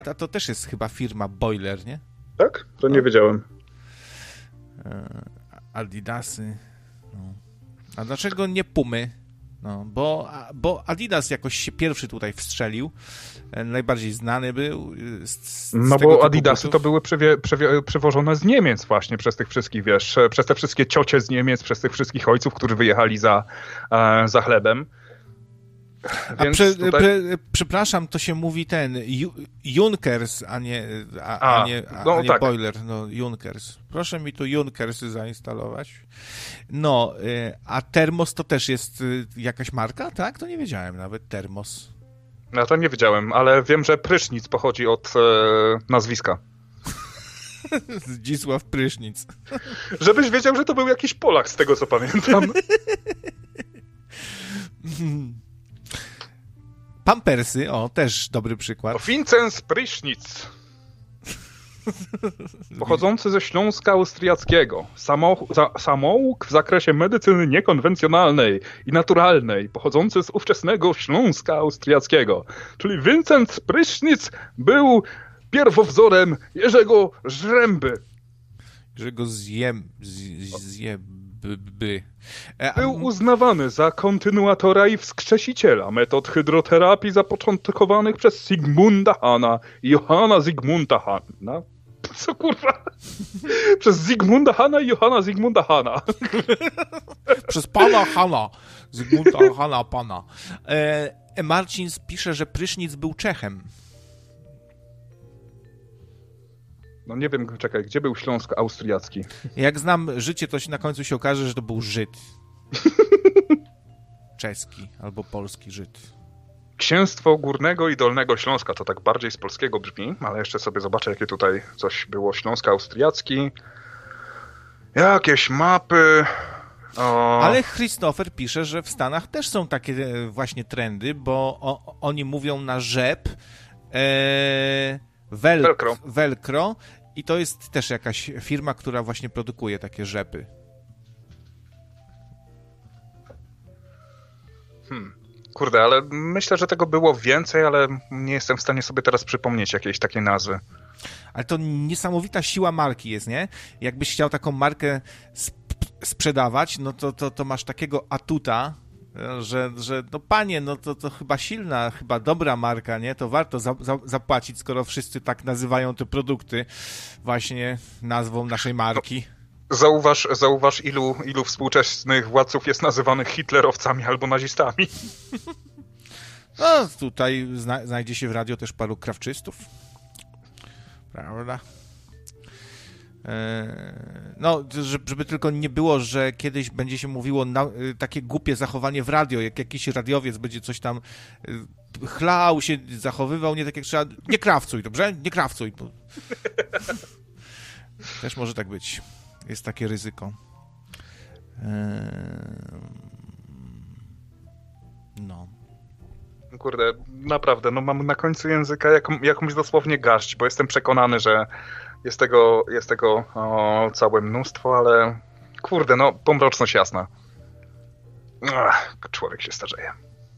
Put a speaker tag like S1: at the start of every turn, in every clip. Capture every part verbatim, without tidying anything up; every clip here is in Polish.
S1: A to też jest chyba firma Boiler, nie?
S2: Tak? To nie no. wiedziałem.
S1: Adidasy. No. A dlaczego nie Pumy? No, bo, bo Adidas jakoś się pierwszy tutaj wstrzelił. Najbardziej znany był. Z, z
S2: no bo Adidasy butów. To były przewie, przewie, przewożone z Niemiec właśnie przez tych wszystkich, wiesz, przez te wszystkie ciocie z Niemiec, przez tych wszystkich ojców, którzy wyjechali za, za chlebem.
S1: A prze, tutaj... pre, przepraszam, to się mówi ten Ju, Junkers, a nie, a, a, a nie, a, no, a nie tak. Boiler, no Junkers. Proszę mi tu Junkers zainstalować. No, a Termos to też jest jakaś marka, tak? To nie wiedziałem nawet, Termos.
S2: No to nie wiedziałem, ale wiem, że prysznic pochodzi od e, nazwiska.
S1: Zdzisław Prysznic.
S2: Żebyś wiedział, że to był jakiś Polak, z tego co pamiętam.
S1: Pampersy, o, też dobry przykład.
S2: Vincenz Prysznic. Pochodzący ze Śląska Austriackiego. Samoch- za- samouk w zakresie medycyny niekonwencjonalnej i naturalnej. Pochodzący z ówczesnego Śląska Austriackiego. Czyli Vincenz Prysznic był pierwowzorem Jerzego Żręby.
S1: Jerzego zjem... zjeby.
S2: Był uznawany za kontynuatora i wskrzesiciela metod hydroterapii zapoczątkowanych przez Zygmunta Hanna i Johanna Zygmunta Hanna. Co kurwa? Przez Zygmunta Hanna i Johanna Zygmunta Hanna.
S1: Przez pana Hanna. Zygmunta Hanna pana. E, Marcin pisze, że Prysznic był Czechem.
S2: No nie wiem, czekaj, gdzie był Śląsk Austriacki?
S1: Jak znam życie, to się na końcu się okaże, że to był Żyd. Czeski albo polski Żyd.
S2: Księstwo Górnego i Dolnego Śląska, to tak bardziej z polskiego brzmi, ale jeszcze sobie zobaczę, jakie tutaj coś było. Śląsk Austriacki, jakieś mapy... O...
S1: Ale Christopher pisze, że w Stanach też są takie właśnie trendy, bo o, oni mówią na rzep e, wel,
S2: Velcro.
S1: Velcro i to jest też jakaś firma, która właśnie produkuje takie rzepy.
S2: Hmm. Kurde, ale myślę, że tego było więcej, ale nie jestem w stanie sobie teraz przypomnieć jakiejś takiej nazwy.
S1: Ale to niesamowita siła marki jest, nie? Jakbyś chciał taką markę sp- sprzedawać, no to, to, to masz takiego atuta, że, że no panie, no to, to chyba silna, chyba dobra marka, nie? To warto za, za, zapłacić, skoro wszyscy tak nazywają te produkty właśnie nazwą naszej marki.
S2: No, zauważ, zauważ ilu, ilu współczesnych władców jest nazywanych hitlerowcami albo nazistami.
S1: No, tutaj zna, znajdzie się w radio też paru krawczystów. Prawda? No, żeby tylko nie było, że kiedyś będzie się mówiło na, takie głupie zachowanie w radio, jak jakiś radiowiec będzie coś tam chlał się, zachowywał nie tak jak trzeba. Nie krawcuj, dobrze? Nie krawcuj. Też może tak być. Jest takie ryzyko. No.
S2: Kurde, naprawdę, no mam na końcu języka jaką, jakąś dosłownie garść, bo jestem przekonany, że jest tego, jest tego o, całe mnóstwo, ale kurde, no pomroczność jasna. Ach, człowiek się starzeje.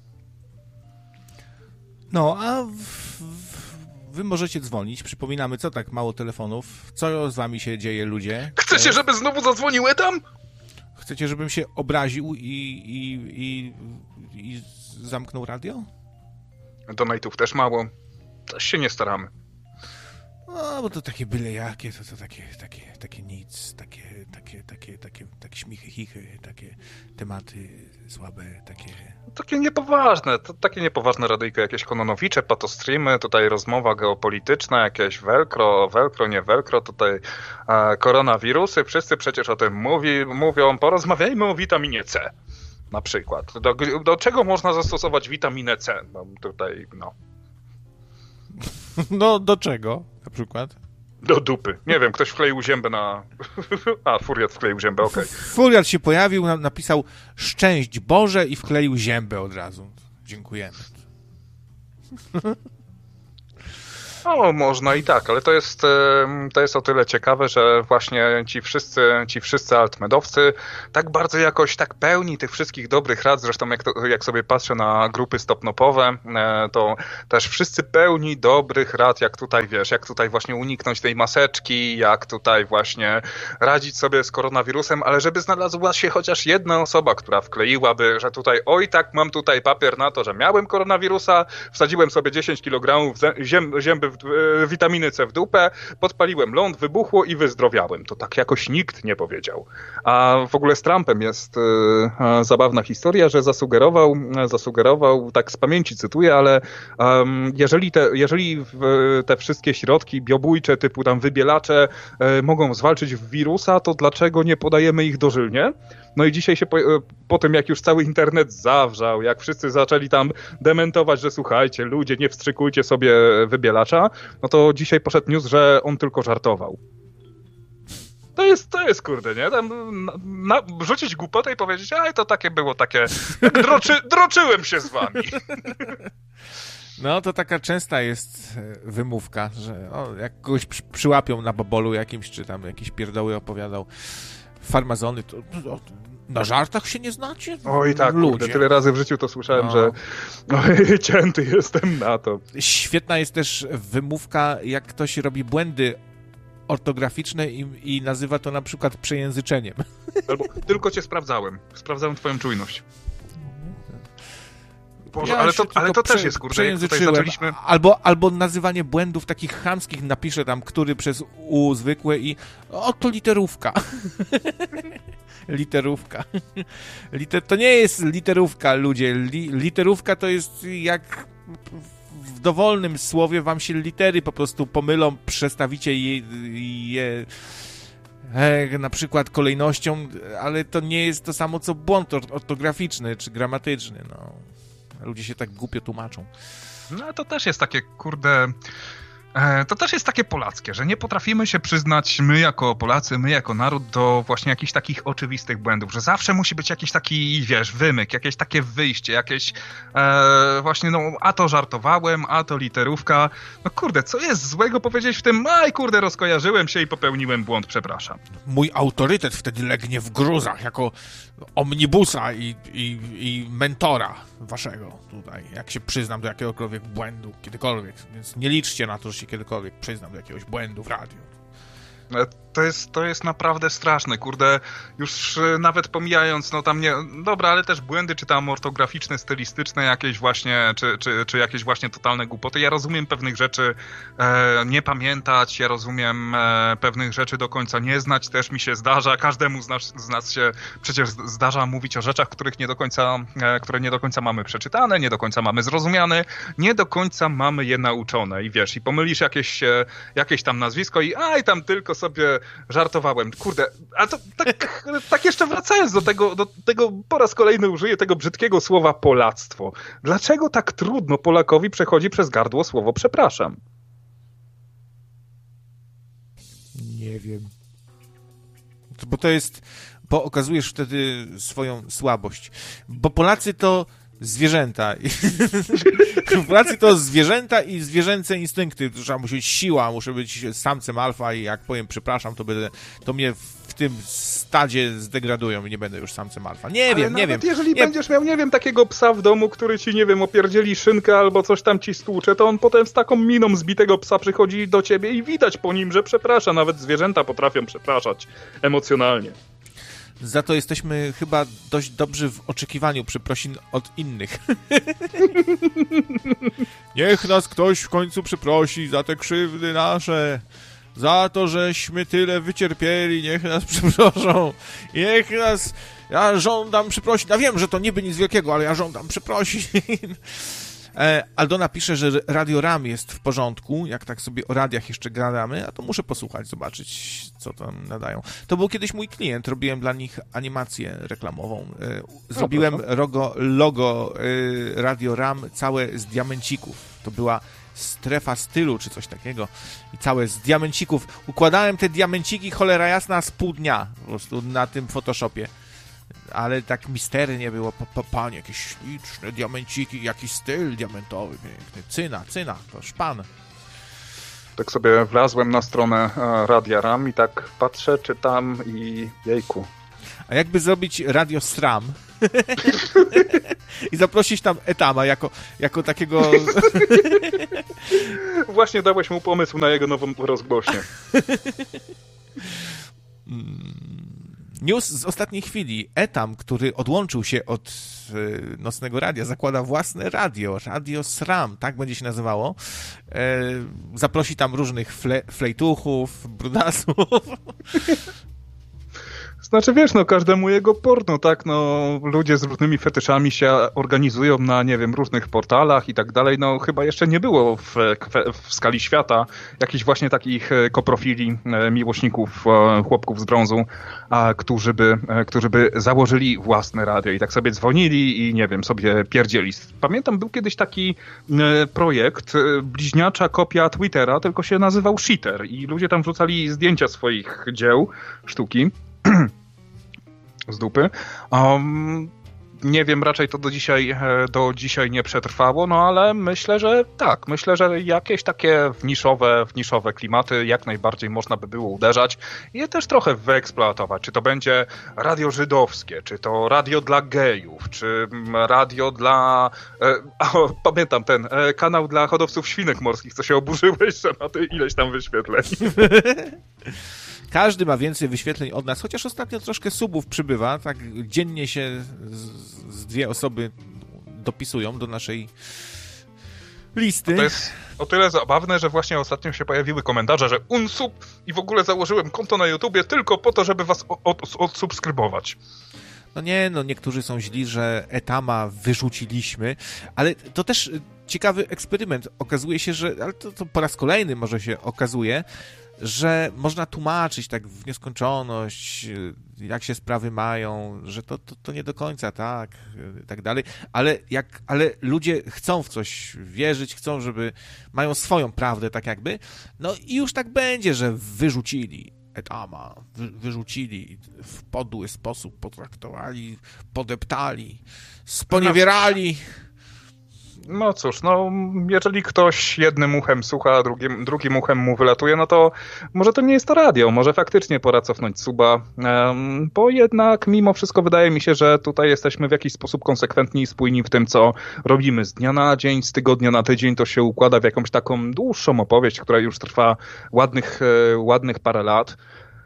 S1: No, a w, w, wy możecie dzwonić. Przypominamy, co tak mało telefonów. Co z wami się dzieje, ludzie?
S2: Chcecie, żeby znowu zadzwoniły tam?
S1: Chcecie, żebym się obraził i, i, i, i zamknął radio?
S2: Donate'ów też mało. Też się nie staramy.
S1: No, bo to takie byle jakie, to, to takie, takie, takie nic, takie, takie, takie, takie, takie śmichy, chichy, takie tematy słabe, takie...
S2: Takie niepoważne, to takie niepoważne radyjko, jakieś kononowicze, patostreamy, tutaj rozmowa geopolityczna, jakieś velcro, velcro, nie velcro, tutaj e, koronawirusy, wszyscy przecież o tym mówi, mówią, porozmawiajmy o witaminie C, na przykład. Do, do czego można zastosować witaminę C? No, tutaj, no...
S1: No, do czego na przykład?
S2: Do dupy. Nie wiem, ktoś wkleił zębę na... A, Furiat wkleił zębę, okej. Okay.
S1: Furiat się pojawił, napisał szczęść Boże i wkleił zębę od razu. Dziękujemy.
S2: O, można i tak, ale to jest, to jest o tyle ciekawe, że właśnie ci wszyscy, ci wszyscy altmedowcy tak bardzo jakoś tak pełni tych wszystkich dobrych rad, zresztą jak, to, jak sobie patrzę na grupy stopnopowe, to też wszyscy pełni dobrych rad, jak tutaj, wiesz, jak tutaj właśnie uniknąć tej maseczki, jak tutaj właśnie radzić sobie z koronawirusem, ale żeby znalazła się chociaż jedna osoba, która wkleiłaby, że tutaj, oj tak, mam tutaj papier na to, że miałem koronawirusa, wsadziłem sobie dziesięć kilogramów ziem, zięby witaminy C w dupę, podpaliłem ląd, wybuchło i wyzdrowiałem. To tak jakoś nikt nie powiedział. A w ogóle z Trumpem jest e, zabawna historia, że zasugerował, zasugerował, tak z pamięci cytuję, ale um, jeżeli, te, jeżeli w, te wszystkie środki biobójcze typu tam wybielacze e, mogą zwalczyć wirusa, to dlaczego nie podajemy ich dożylnie? No i dzisiaj się po, po tym, jak już cały internet zawrzał, jak wszyscy zaczęli tam dementować, że słuchajcie, ludzie, nie wstrzykujcie sobie wybielacza, no to dzisiaj poszedł news, że on tylko żartował. To jest, to jest kurde, nie? Tam na, na, rzucić głupotę i powiedzieć, aj to takie było, takie, droczy, droczyłem się z wami.
S1: No to taka częsta jest wymówka, że o, jak kogoś przy, przyłapią na bobolu jakimś, czy tam jakieś pierdoły opowiadał, farmazony, to, to na żartach się nie znacie?
S2: Oj tak,
S1: ludzie.
S2: Kurde, tyle razy w życiu to słyszałem,
S1: no.
S2: że oj, cięty jestem na to.
S1: Świetna jest też wymówka, jak ktoś robi błędy ortograficzne i, i nazywa to na przykład przejęzyczeniem.
S2: Albo tylko cię sprawdzałem. Sprawdzałem twoją czujność. Boże,
S1: ja
S2: ale to, ale to
S1: prze,
S2: też jest, kurde, jak tutaj zaczęliśmy...
S1: Albo, albo nazywanie błędów takich chamskich, napiszę tam, który przez U zwykłe i o, to literówka. Literówka. Liter, to nie jest literówka, ludzie. Li, literówka to jest jak w dowolnym słowie wam się litery po prostu pomylą, przestawicie je, je e, na przykład kolejnością, ale to nie jest to samo, co błąd ortograficzny czy gramatyczny, no. Ludzie się tak głupio tłumaczą.
S2: No to też jest takie, kurde... E, to też jest takie polackie, że nie potrafimy się przyznać my jako Polacy, my jako naród do właśnie jakichś takich oczywistych błędów, że zawsze musi być jakiś taki, wiesz, wymyk, jakieś takie wyjście, jakieś e, właśnie, no, a to żartowałem, a to literówka. No kurde, co jest złego powiedzieć w tym, aj kurde, rozkojarzyłem się i popełniłem błąd, przepraszam.
S1: Mój autorytet wtedy legnie w gruzach jako omnibusa i, i, i mentora waszego tutaj, jak się przyznam do jakiegokolwiek błędu, kiedykolwiek, więc nie liczcie na to, że się kiedykolwiek przyznam do jakiegoś błędu w radiu.
S2: To jest, to jest naprawdę straszne, kurde, już nawet pomijając, no tam nie, dobra, ale też błędy, czy tam ortograficzne, stylistyczne jakieś właśnie, czy, czy, czy jakieś właśnie totalne głupoty. Ja rozumiem pewnych rzeczy e, nie pamiętać, ja rozumiem e, pewnych rzeczy do końca nie znać, też mi się zdarza, każdemu z nas, z nas się przecież zdarza mówić o rzeczach, których nie do końca, e, które nie do końca mamy przeczytane, nie do końca mamy zrozumiane, nie do końca mamy je nauczone i wiesz, i pomylisz jakieś, e, jakieś tam nazwisko i aj, tam tylko sobie żartowałem. Kurde, a to tak, tak jeszcze wracając do tego, do tego, po raz kolejny użyję tego brzydkiego słowa polactwo. Dlaczego tak trudno Polakowi przechodzi przez gardło słowo przepraszam?
S1: Nie wiem. Bo to jest, bo okazujesz wtedy swoją słabość. Bo Polacy to zwierzęta. Polacy to zwierzęta i zwierzęce instynkty. Trzeba musi być siła, muszę być samcem alfa i jak powiem przepraszam, to będę, to mnie w tym stadzie zdegradują i nie będę już samcem alfa. Nie
S2: Ale
S1: wiem, nie wiem.
S2: Jeżeli
S1: nie...
S2: będziesz miał, nie wiem, takiego psa w domu, który ci, nie wiem, opierdzieli szynkę albo coś tam ci stłucze, to on potem z taką miną zbitego psa przychodzi do ciebie i widać po nim, że przeprasza. Nawet zwierzęta potrafią przepraszać emocjonalnie.
S1: Za to jesteśmy chyba dość dobrzy w oczekiwaniu przeprosin od innych. Niech nas ktoś w końcu przeprosi za te krzywdy nasze, za to, żeśmy tyle wycierpieli, niech nas przeproszą, niech nas... Ja żądam przeprosin. Ja wiem, że to niby nic wielkiego, ale ja żądam przeprosin. Aldona pisze, że Radio RAM jest w porządku, jak tak sobie o radiach jeszcze gadamy, a to muszę posłuchać, zobaczyć, co tam nadają. To był kiedyś mój klient, robiłem dla nich animację reklamową. Zrobiłem logo, logo Radio RAM całe z diamencików. To była strefa stylu, czy coś takiego. I całe z diamencików. Układałem te diamenciki, cholera jasna, z pół dnia po prostu na tym Photoshopie. Ale tak misternie było, pa, pa, panie, jakieś śliczne diamenciki, jakiś styl diamentowy, piękny, cyna, cyna, to szpan.
S2: Tak sobie wlazłem na stronę Radia RAM i tak patrzę, czytam i jejku.
S1: A jakby zrobić Radio SRAM i zaprosić tam Etama jako, jako takiego...
S2: Właśnie dałeś mu pomysł na jego nową rozgłośnię.
S1: News z ostatniej chwili. Etam, który odłączył się od y, nocnego radia, zakłada własne radio, Radio SRAM, tak będzie się nazywało. E, zaprosi tam różnych fle, flejtuchów, brudasów.
S2: Znaczy, wiesz, no każdemu jego porno, tak, no ludzie z różnymi fetyszami się organizują na, nie wiem, różnych portalach i tak dalej, no chyba jeszcze nie było w, w skali świata jakichś właśnie takich koprofili, miłośników chłopków z brązu, a, którzy by, którzy by założyli własne radio i tak sobie dzwonili i, nie wiem, sobie pierdzieli. Pamiętam, był kiedyś taki projekt, bliźniacza kopia Twittera, tylko się nazywał Shitter i ludzie tam wrzucali zdjęcia swoich dzieł, sztuki, z dupy. Um, nie wiem, raczej to do dzisiaj, do dzisiaj nie przetrwało, no ale myślę, że tak. Myślę, że jakieś takie niszowe, w niszowe klimaty jak najbardziej można by było uderzać i je też trochę wyeksploatować. Czy to będzie radio żydowskie, czy to radio dla gejów, czy radio dla... E, o, pamiętam ten e, kanał dla hodowców świnek morskich, co się oburzyłeś, że ma ty ileś tam wyświetleń.
S1: Każdy ma więcej wyświetleń od nas, chociaż ostatnio troszkę subów przybywa, tak dziennie się z, z dwie osoby dopisują do naszej listy.
S2: To jest o tyle zabawne, że właśnie ostatnio się pojawiły komentarze, że unsub i w ogóle założyłem konto na YouTubie tylko po to, żeby was od, odsubskrybować.
S1: No nie, no niektórzy są źli, że Etama wyrzuciliśmy, ale to też ciekawy eksperyment. Okazuje się, że, ale to, to po raz kolejny może się okazuje, że można tłumaczyć tak w nieskończoność, jak się sprawy mają, że to, to, to nie do końca tak, i tak dalej, ale, jak, ale ludzie chcą w coś wierzyć, chcą, żeby mają swoją prawdę tak jakby, no i już tak będzie, że wyrzucili Etama, wy, wyrzucili, w podły sposób potraktowali, podeptali, sponiewierali.
S2: No cóż, no jeżeli ktoś jednym uchem słucha, a drugim, drugim uchem mu wylatuje, no to może to nie jest to radio, może faktycznie pora cofnąć suba, um, bo jednak mimo wszystko wydaje mi się, że tutaj jesteśmy w jakiś sposób konsekwentni i spójni w tym, co robimy z dnia na dzień, z tygodnia na tydzień, to się układa w jakąś taką dłuższą opowieść, która już trwa ładnych, ładnych parę lat.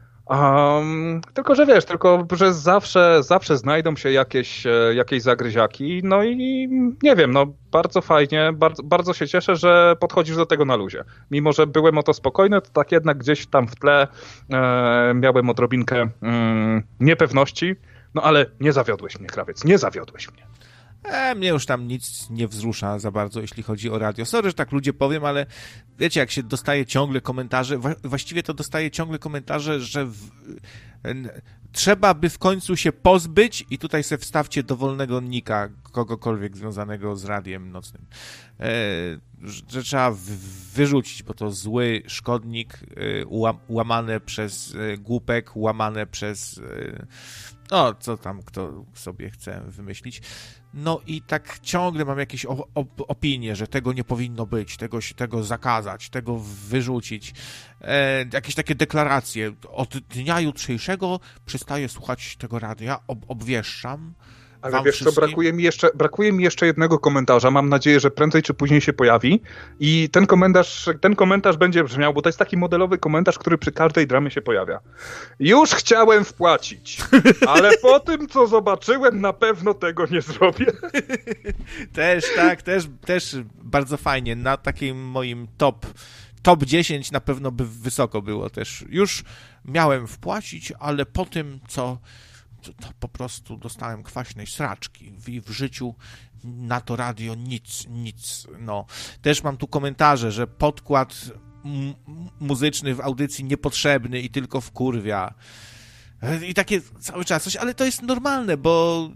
S2: Um, tylko, że wiesz, tylko, że zawsze, zawsze znajdą się jakieś, jakieś zagryziaki, no i nie wiem, no bardzo fajnie, bardzo, bardzo się cieszę, że podchodzisz do tego na luzie. Mimo, że byłem o to spokojny, to tak jednak gdzieś tam w tle e, miałem odrobinkę mm, niepewności, no ale nie zawiodłeś mnie, Krawiec, nie zawiodłeś mnie.
S1: E, mnie już tam nic nie wzrusza za bardzo, jeśli chodzi o radio. Sorry, że tak ludzie powiem, ale wiecie, jak się dostaje ciągle komentarze, wa- właściwie to dostaje ciągle komentarze, że w, n, trzeba by w końcu się pozbyć i tutaj se wstawcie dowolnego nika, kogokolwiek związanego z radiem nocnym. E, że trzeba w, wyrzucić, bo to zły szkodnik, e, ułam, łamane przez e, głupek, łamane przez... E, no, co tam kto sobie chce wymyślić. No i tak ciągle mam jakieś o, o, opinie, że tego nie powinno być, tego, tego zakazać, tego wyrzucić. E, jakieś takie deklaracje. Od dnia jutrzejszego przestaję słuchać tego radia, ob, obwieszczam.
S2: Ale wiesz co, brakuje mi, jeszcze, brakuje mi jeszcze jednego komentarza. Mam nadzieję, że prędzej czy później się pojawi. I ten komentarz, ten komentarz będzie brzmiał, bo to jest taki modelowy komentarz, który przy każdej dramie się pojawia. Już chciałem wpłacić, ale po tym, co zobaczyłem, na pewno tego nie zrobię.
S1: Też, tak, też, też bardzo fajnie. Na takim moim top, top dziesięć na pewno by wysoko było też. Już miałem wpłacić, ale po tym, co... to po prostu dostałem kwaśnej sraczki i w życiu na to radio nic, nic, no. Też mam tu komentarze, że podkład m- muzyczny w audycji niepotrzebny i tylko wkurwia. I takie cały czas coś, ale to jest normalne, bo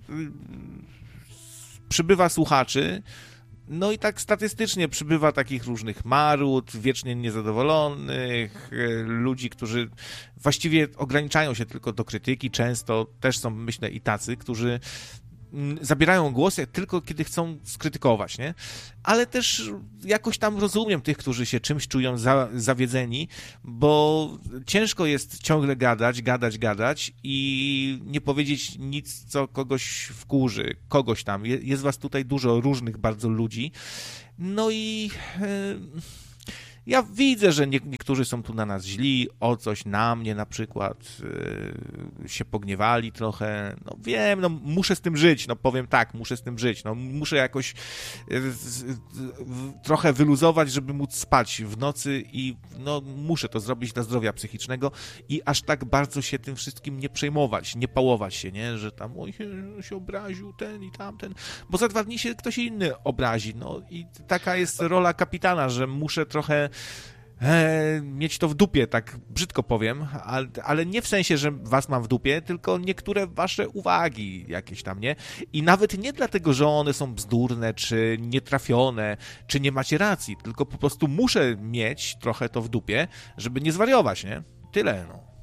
S1: przybywa słuchaczy, no i tak statystycznie przybywa takich różnych marud, wiecznie niezadowolonych, ludzi, którzy właściwie ograniczają się tylko do krytyki, często też są, myślę, i tacy, którzy zabierają głos tylko kiedy chcą skrytykować, nie? Ale też jakoś tam rozumiem tych, którzy się czymś czują za, zawiedzeni, bo ciężko jest ciągle gadać, gadać, gadać i nie powiedzieć nic, co kogoś wkurzy, kogoś tam. Jest was tutaj dużo różnych bardzo ludzi. No i e, ja widzę, że nie, niektórzy są tu na nas źli, o coś na mnie na przykład e, się pogniewali trochę. No wiem, no muszę z tym żyć, no powiem tak, muszę z tym żyć. No muszę jakoś e, z, w, trochę wyluzować, żeby móc spać w nocy i no muszę to zrobić dla zdrowia psychicznego i aż tak bardzo się tym wszystkim nie przejmować, nie pałować się, nie, że tam oj, się obraził ten i tamten, bo za dwa dni się ktoś inny obrazi, no i taka jest rola kapitana, że muszę trochę e, mieć to w dupie, tak brzydko powiem, ale, ale nie w sensie, że was mam w dupie, tylko niektóre wasze uwagi jakieś tam, nie? I nawet nie dlatego, że one są bzdurne, czy nietrafione, czy nie macie racji, tylko po prostu muszę mieć trochę to w dupie, żeby nie zwariować, nie? Tyle, no.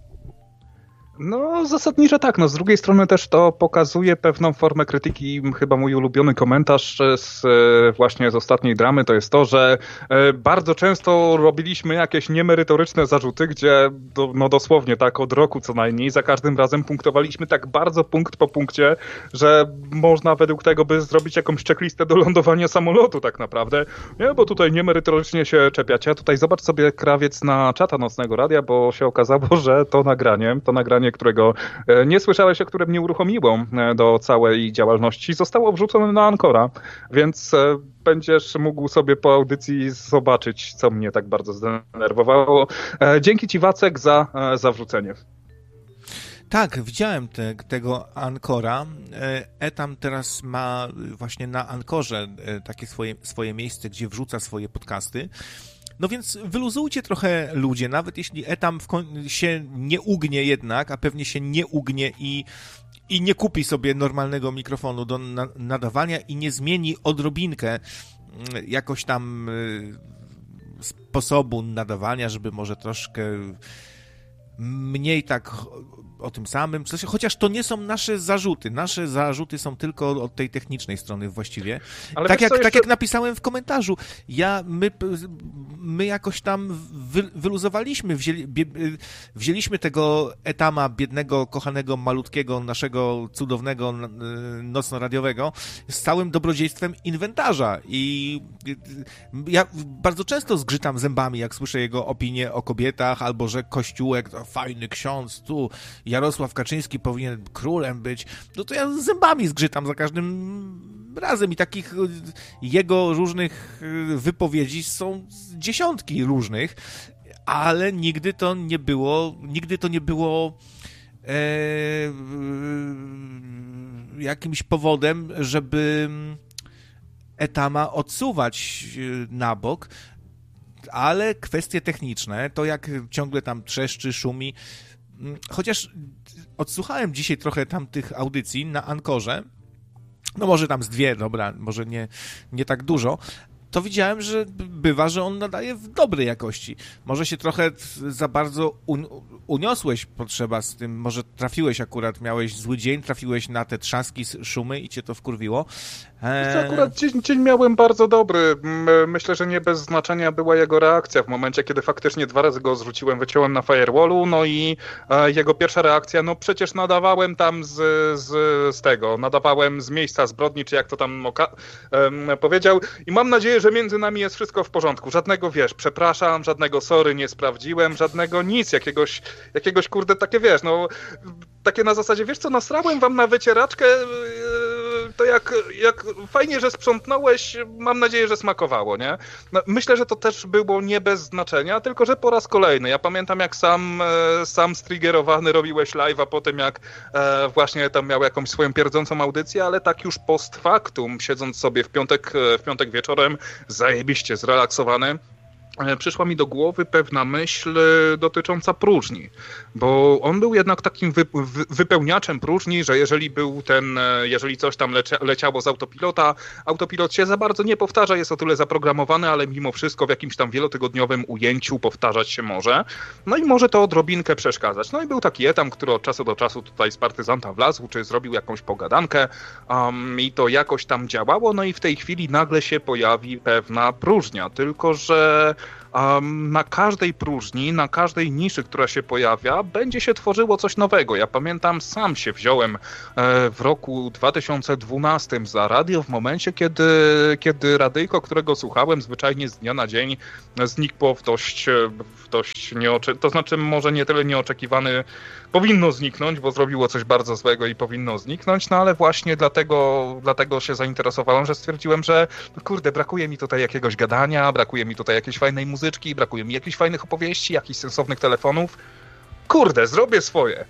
S2: No, zasadniczo tak. No, z drugiej strony też to pokazuje pewną formę krytyki. Chyba mój ulubiony komentarz z, właśnie z ostatniej dramy to jest to, że bardzo często robiliśmy jakieś niemerytoryczne zarzuty, gdzie no dosłownie tak od roku co najmniej za każdym razem punktowaliśmy tak bardzo punkt po punkcie, że można według tego by zrobić jakąś checklistę do lądowania samolotu tak naprawdę. Nie, bo tutaj niemerytorycznie się czepiacie. A tutaj zobacz sobie krawiec na czata Nocnego Radia, bo się okazało, że to nagranie, to nagranie którego nie słyszałeś, a które mnie uruchomiło do całej działalności, zostało wrzucone na Ankora, więc będziesz mógł sobie po audycji zobaczyć, co mnie tak bardzo zdenerwowało. Dzięki ci, Wacek, za, za wrzucenie.
S1: Tak, widziałem te, tego Ankora. Etam teraz ma właśnie na Ankorze takie swoje, swoje miejsce, gdzie wrzuca swoje podcasty. No więc wyluzujcie trochę ludzie, nawet jeśli Etam w koń- się nie ugnie jednak, a pewnie się nie ugnie i, i nie kupi sobie normalnego mikrofonu do na- nadawania i nie zmieni odrobinkę jakoś tam y, sposobu nadawania, żeby może troszkę mniej tak o tym samym, chociaż to nie są nasze zarzuty. Nasze zarzuty są tylko od tej technicznej strony właściwie. Ale tak, jak, jeszcze... tak jak napisałem w komentarzu, ja, my, my jakoś tam wy, wyluzowaliśmy, wzięli, wzięliśmy tego Etama, biednego, kochanego, malutkiego, naszego cudownego nocno-radiowego z całym dobrodziejstwem inwentarza i ja bardzo często zgrzytam zębami, jak słyszę jego opinie o kobietach, albo że Kościółek, to fajny ksiądz, tu Jarosław Kaczyński powinien królem być, no to ja zębami zgrzytam za każdym razem i takich jego różnych wypowiedzi są dziesiątki różnych, ale nigdy to nie było, nigdy to nie było e, jakimś powodem, żeby Etama odsuwać na bok, ale kwestie techniczne, to jak ciągle tam trzeszczy, szumi, chociaż odsłuchałem dzisiaj trochę tamtych audycji na Ankorze, no może tam z dwie, dobra, może nie, nie tak dużo, to widziałem, że bywa, że on nadaje w dobrej jakości. Może się trochę za bardzo un- uniosłeś potrzeba z tym, może trafiłeś akurat, miałeś zły dzień, trafiłeś na te trzaski, szumy i cię to wkurwiło.
S2: Eee... Akurat dzień, dzień miałem bardzo dobry. Myślę, że nie bez znaczenia była jego reakcja w momencie, kiedy faktycznie dwa razy go zrzuciłem, wyciąłem na firewallu, no i e, jego pierwsza reakcja, no przecież nadawałem tam z, z, z tego, nadawałem z miejsca zbrodni, czy jak to tam oka- e, powiedział i mam nadzieję, że między nami jest wszystko w porządku. Żadnego, wiesz, przepraszam, żadnego sorry nie sprawdziłem, żadnego nic, jakiegoś, jakiegoś kurde, takie, wiesz, no, takie na zasadzie, wiesz co, nasrałem wam na wycieraczkę, to jak, jak fajnie, że sprzątnąłeś, mam nadzieję, że smakowało, nie? No, myślę, że to też było nie bez znaczenia, tylko że po raz kolejny. Ja pamiętam, jak sam, sam striggerowany robiłeś live'a po tym, jak e, właśnie tam miał jakąś swoją pierdzącą audycję, ale tak już post factum, siedząc sobie w piątek, w piątek wieczorem, zajebiście zrelaksowany, przyszła mi do głowy pewna myśl dotycząca próżni, bo on był jednak takim wy, wy, wypełniaczem próżni, że jeżeli był ten, jeżeli coś tam lecie, leciało z autopilota, autopilot się za bardzo nie powtarza, jest o tyle zaprogramowany, ale mimo wszystko w jakimś tam wielotygodniowym ujęciu powtarzać się może. No i może to odrobinkę przeszkadzać. No i był taki etam, który od czasu do czasu tutaj z partyzanta wlazł, czy zrobił jakąś pogadankę um, i to jakoś tam działało, no i w tej chwili nagle się pojawi pewna próżnia, tylko że Um, na każdej próżni, na każdej niszy, która się pojawia, będzie się tworzyło coś nowego. Ja pamiętam, sam się wziąłem e, w roku dwa tysiące dwunastym za radio w momencie, kiedy, kiedy radyjko, którego słuchałem, zwyczajnie z dnia na dzień znikło w dość, w dość nieocze... to znaczy może nie tyle nieoczekiwany, powinno zniknąć, bo zrobiło coś bardzo złego i powinno zniknąć, no ale właśnie dlatego, dlatego się zainteresowałem, że stwierdziłem, że no kurde, brakuje mi tutaj jakiegoś gadania, brakuje mi tutaj jakiejś fajnej muzyczki, brakuje mi jakichś fajnych opowieści, jakichś sensownych telefonów. Kurde, zrobię swoje.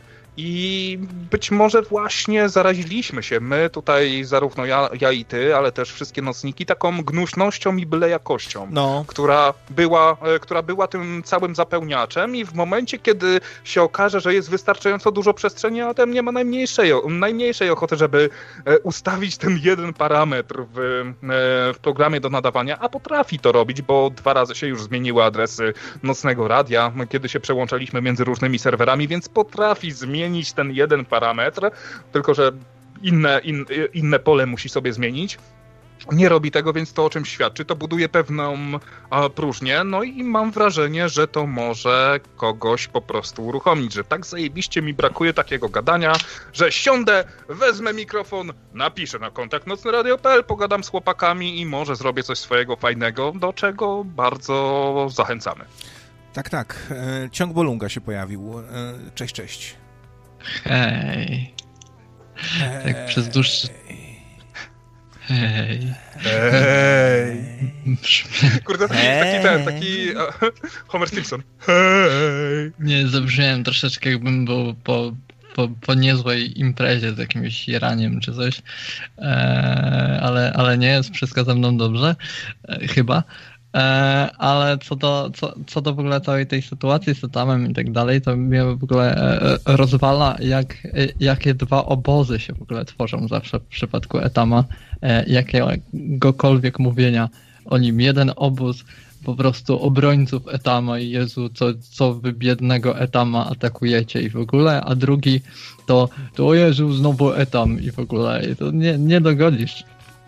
S2: I być może właśnie zaraziliśmy się my tutaj, zarówno ja, ja i ty, ale też wszystkie nocniki, taką gnuśnością i byle jakością,
S1: no. która,
S2: była, która była tym całym zapełniaczem i w momencie, kiedy się okaże, że jest wystarczająco dużo przestrzeni, a ten nie ma najmniejszej, najmniejszej ochoty, żeby ustawić ten jeden parametr w, w programie do nadawania, a potrafi to robić, bo dwa razy się już zmieniły adresy nocnego radia, kiedy się przełączaliśmy między różnymi serwerami, więc potrafi zmienić ten jeden parametr, tylko że inne, in, inne pole musi sobie zmienić. Nie robi tego, więc to o czym świadczy, to buduje pewną a, próżnię, no i mam wrażenie, że to może kogoś po prostu uruchomić, że tak zajebiście mi brakuje takiego gadania, że siądę, wezmę mikrofon, napiszę na kontakt nocny radio kropka p l, pogadam z chłopakami i może zrobię coś swojego fajnego, do czego bardzo zachęcamy.
S1: Tak, tak. E, ciąg Bolunga się pojawił. E, cześć, cześć.
S3: Hej. Hej. Tak przez dłuższy... Hej.
S2: Hej. Kurde, taki, taki ten, taki uh, Homer Simpson. Hej.
S3: Nie, zabrzmiałem troszeczkę, jakbym był po, po, po niezłej imprezie z jakimś jeraniem czy coś, e, ale, ale nie, jest wszystko ze mną dobrze, e, chyba. E, ale co do, co, co do w ogóle całej tej sytuacji z etamem i tak dalej, to mnie w ogóle e, rozwala, jak, e, jakie dwa obozy się w ogóle tworzą zawsze w przypadku etama, e, jakiegokolwiek mówienia o nim. Jeden obóz po prostu obrońców etama i Jezu, co, co wy biednego etama atakujecie i w ogóle, a drugi to, to o Jezu, znowu etam i w ogóle, i to nie, nie dogodzisz.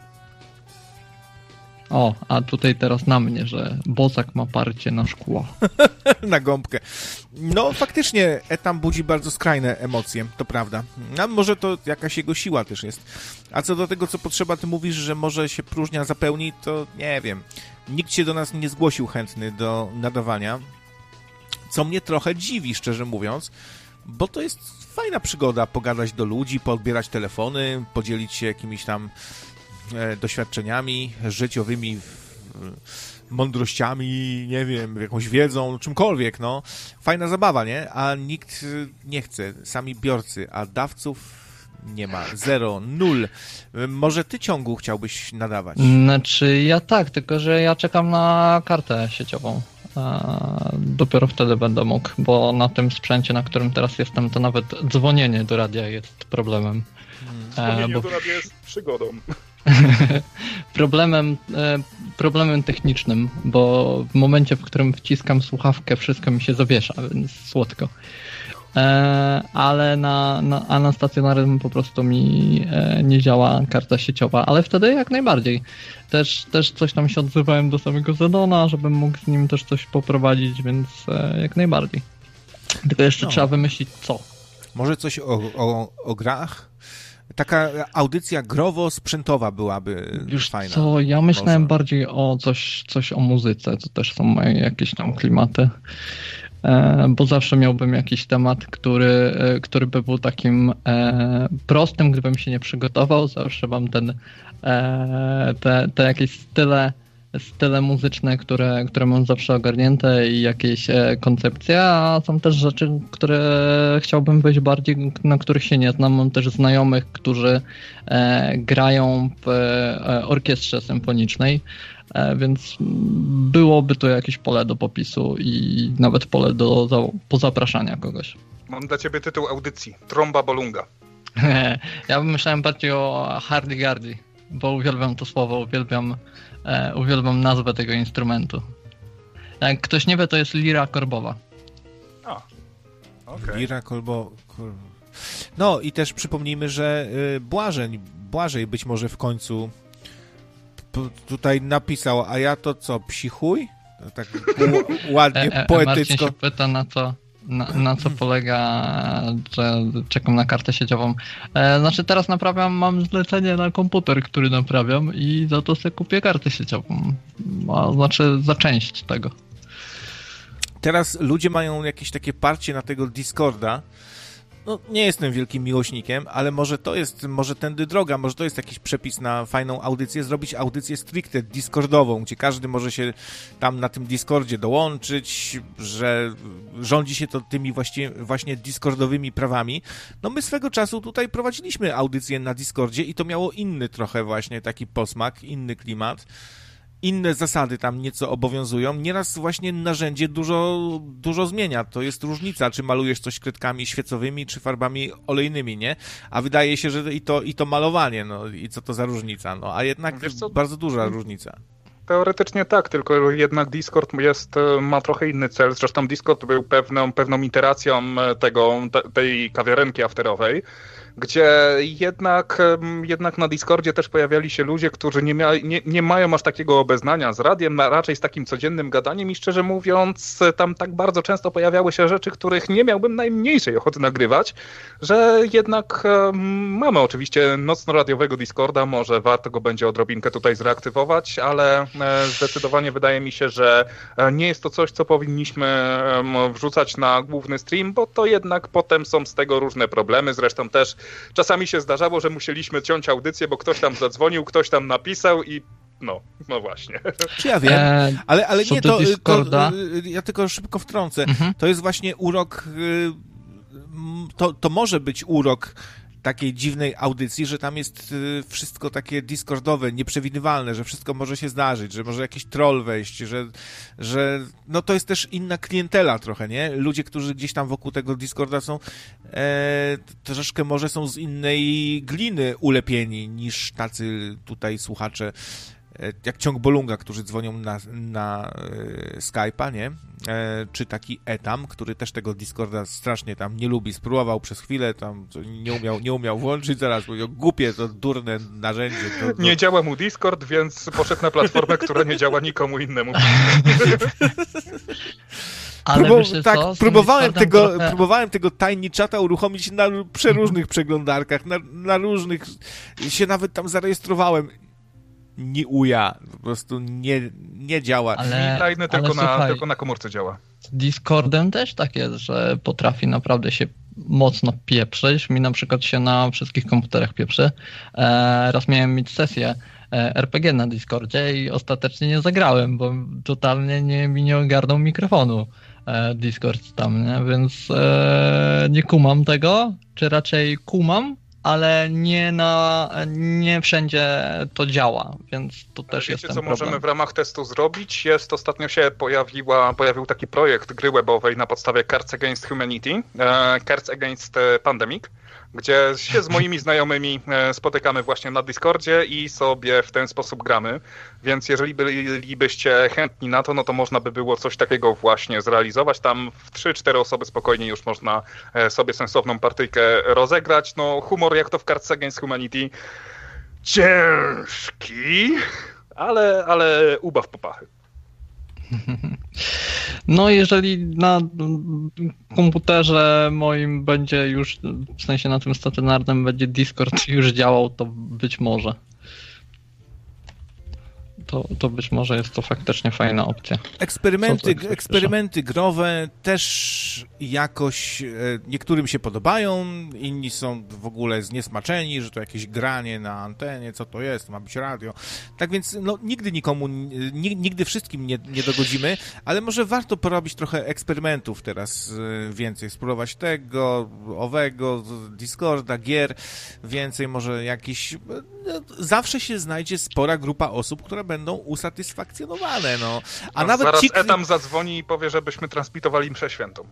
S3: O, a tutaj teraz na mnie, że Bosak ma parcie na szkło.
S1: Na gąbkę. No faktycznie etam budzi bardzo skrajne emocje, to prawda. A może to jakaś jego siła też jest. A co do tego, co potrzeba, ty mówisz, że może się próżnia zapełni, to nie wiem. Nikt się do nas nie zgłosił chętny do nadawania, co mnie trochę dziwi, szczerze mówiąc, bo to jest fajna przygoda, pogadać do ludzi, poodbierać telefony, podzielić się jakimiś tam doświadczeniami życiowymi, mądrościami, nie wiem, jakąś wiedzą, czymkolwiek, no. Fajna zabawa, nie? A nikt nie chce, sami biorcy, a dawców nie ma. Zero, nul. Może ty ciągu chciałbyś nadawać?
S3: Znaczy ja tak, tylko że ja czekam na kartę sieciową. Dopiero wtedy będę mógł, bo na tym sprzęcie, na którym teraz jestem, to nawet dzwonienie do radia jest problemem.
S2: Dzwonienie bo... do radia jest przygodą.
S3: problemem, problemem technicznym, bo w momencie, w którym wciskam słuchawkę, wszystko mi się zawiesza, więc słodko. Ale na, na, a na stacjonarnym po prostu mi nie działa karta sieciowa, ale wtedy jak najbardziej. Też, też coś tam się odzywałem do samego Zedona, żebym mógł z nim też coś poprowadzić, więc jak najbardziej. Tylko jeszcze no. Trzeba wymyślić co.
S1: Może coś o, o, o grach? Taka audycja growo-sprzętowa byłaby
S3: Już
S1: fajna.
S3: Co, ja myślałem
S1: Może.
S3: bardziej o coś, coś o muzyce, to też są moje jakieś tam klimaty. E, bo zawsze miałbym jakiś temat, który, e, który by był takim e, prostym, gdybym się nie przygotował. Zawsze mam ten, e, te, te jakieś style, style muzyczne, które, które mam zawsze ogarnięte i jakieś e, koncepcje, a są też rzeczy, które chciałbym wejść bardziej, na których się nie znam. Mam też znajomych, którzy e, grają w e, orkiestrze symfonicznej. więc byłoby to jakieś pole do popisu i nawet pole do, do pozapraszania kogoś.
S2: Mam dla ciebie tytuł audycji. Tromba Bolunga.
S3: Ja myślałem bardziej o Hardy-Gardy, bo uwielbiam to słowo, uwielbiam, e, uwielbiam nazwę tego instrumentu. Jak ktoś nie wie, to jest lira korbowa.
S2: A, okej. Okay.
S1: Lira korbo... No i też przypomnijmy, że y, Błażej, Błażej być może w końcu p- tutaj napisał, a ja to co, psi chuj? Tak u- ładnie,
S3: e, e,
S1: poetycko.
S3: Marcin się pyta, na co, na, na co polega, że czekam na kartę sieciową. E, znaczy teraz naprawiam, mam zlecenie na komputer, który naprawiam i za to sobie kupię kartę sieciową. A, znaczy za część tego.
S1: Teraz ludzie mają jakieś takie parcie na tego Discorda. No, nie jestem wielkim miłośnikiem, ale może to jest, może tędy droga, może to jest jakiś przepis na fajną audycję, zrobić audycję stricte discordową, gdzie każdy może się tam na tym Discordzie dołączyć, że rządzi się to tymi właśnie, właśnie discordowymi prawami. No my swego czasu tutaj prowadziliśmy audycję na Discordzie i to miało inny trochę właśnie taki posmak, inny klimat. Inne zasady tam nieco obowiązują. Nieraz właśnie narzędzie dużo, dużo zmienia. To jest różnica, czy malujesz coś kredkami świecowymi, czy farbami olejnymi, nie? A wydaje się, że i to, i to malowanie, no i co to za różnica, no a jednak bardzo duża różnica.
S2: Teoretycznie tak, tylko jednak Discord jest, ma trochę inny cel. Zresztą Discord był pewną, pewną iteracją tego, tej kawiarenki afterowej, gdzie jednak, jednak na Discordzie też pojawiali się ludzie, którzy nie, mia, nie, nie mają aż takiego obeznania z radiem, raczej z takim codziennym gadaniem i szczerze mówiąc tam tak bardzo często pojawiały się rzeczy, których nie miałbym najmniejszej ochoty nagrywać, że jednak mamy oczywiście nocno-radiowego Discorda, może warto go będzie odrobinkę tutaj zreaktywować, ale zdecydowanie wydaje mi się, że nie jest to coś, co powinniśmy wrzucać na główny stream, bo to jednak potem są z tego różne problemy, zresztą też czasami się zdarzało, że musieliśmy ciąć audycję, bo ktoś tam zadzwonił, ktoś tam napisał i no, no właśnie.
S1: Czy ja wiem, ale, ale nie, to, to ja tylko szybko wtrącę. Mhm. To jest właśnie urok, to, to może być urok takiej dziwnej audycji, że tam jest wszystko takie discordowe, nieprzewidywalne, że wszystko może się zdarzyć, że może jakiś troll wejść, że, że no to jest też inna klientela trochę, nie? Ludzie, którzy gdzieś tam wokół tego Discorda są, e, troszeczkę może są z innej gliny ulepieni niż tacy tutaj słuchacze, e, jak ciąg Bolunga, którzy dzwonią na, na e, Skype'a, nie? E, czy taki Etam, który też tego Discorda strasznie tam nie lubi, spróbował przez chwilę, tam nie umiał, nie umiał włączyć, zaraz mówił, głupie to durne narzędzie. To, to...
S2: Nie działa mu Discord, więc poszedł na platformę, która nie działa nikomu innemu.
S3: Ale
S1: Próbu- tak,
S3: co?
S1: próbowałem tego,
S3: trochę...
S1: próbowałem tego Tiny Chata uruchomić na przeróżnych przeglądarkach, na, na różnych, się nawet tam zarejestrowałem. Nie uja, po prostu nie, nie działa.
S3: Ale,
S2: Tajny tylko,
S3: ale
S2: na,
S3: słuchaj,
S2: tylko na komórce działa.
S3: Z Discordem też tak jest, że potrafi naprawdę się mocno pieprzyć. Mi na przykład się na wszystkich komputerach pieprzy. E, raz miałem mieć sesję e, er pe gie na Discordzie i ostatecznie nie zagrałem, bo totalnie nie, mi nie ogarnął mikrofonu e, Discord tam, nie? Więc e, nie kumam tego, czy raczej kumam, ale nie na, nie wszędzie to działa, więc to też
S2: Wiecie,
S3: jest ten
S2: co
S3: problem.
S2: możemy w ramach testu zrobić? Jest, ostatnio się pojawiła, pojawił taki projekt gry webowej na podstawie Cards Against Humanity, e, Cards Against Pandemic, gdzie się z moimi znajomymi spotykamy właśnie na Discordzie i sobie w ten sposób gramy, więc jeżeli bylibyście chętni na to, no to można by było coś takiego właśnie zrealizować. Tam w trzy cztery osoby spokojnie już można sobie sensowną partyjkę rozegrać. No humor jak to w Cards Against Humanity ciężki, ale, ale ubaw popachy.
S3: No jeżeli na komputerze moim będzie już, w sensie na tym stacjonarnym będzie Discord już działał, to być może. To, to być może jest to faktycznie fajna opcja.
S1: Eksperymenty, tak eksperymenty growe też jakoś niektórym się podobają, inni są w ogóle zniesmaczeni, że to jakieś granie na antenie, co to jest, ma być radio. Tak więc no, nigdy nikomu, nigdy wszystkim nie, nie dogodzimy, ale może warto porobić trochę eksperymentów teraz więcej, spróbować tego, owego, Discorda, gier, więcej może jakiś... Zawsze się znajdzie spora grupa osób, które będą będą usatysfakcjonowane, no. A
S2: no,
S1: nawet
S2: zaraz
S1: ci...
S2: Etam zadzwoni i powie, żebyśmy transmitowali mszę świętą.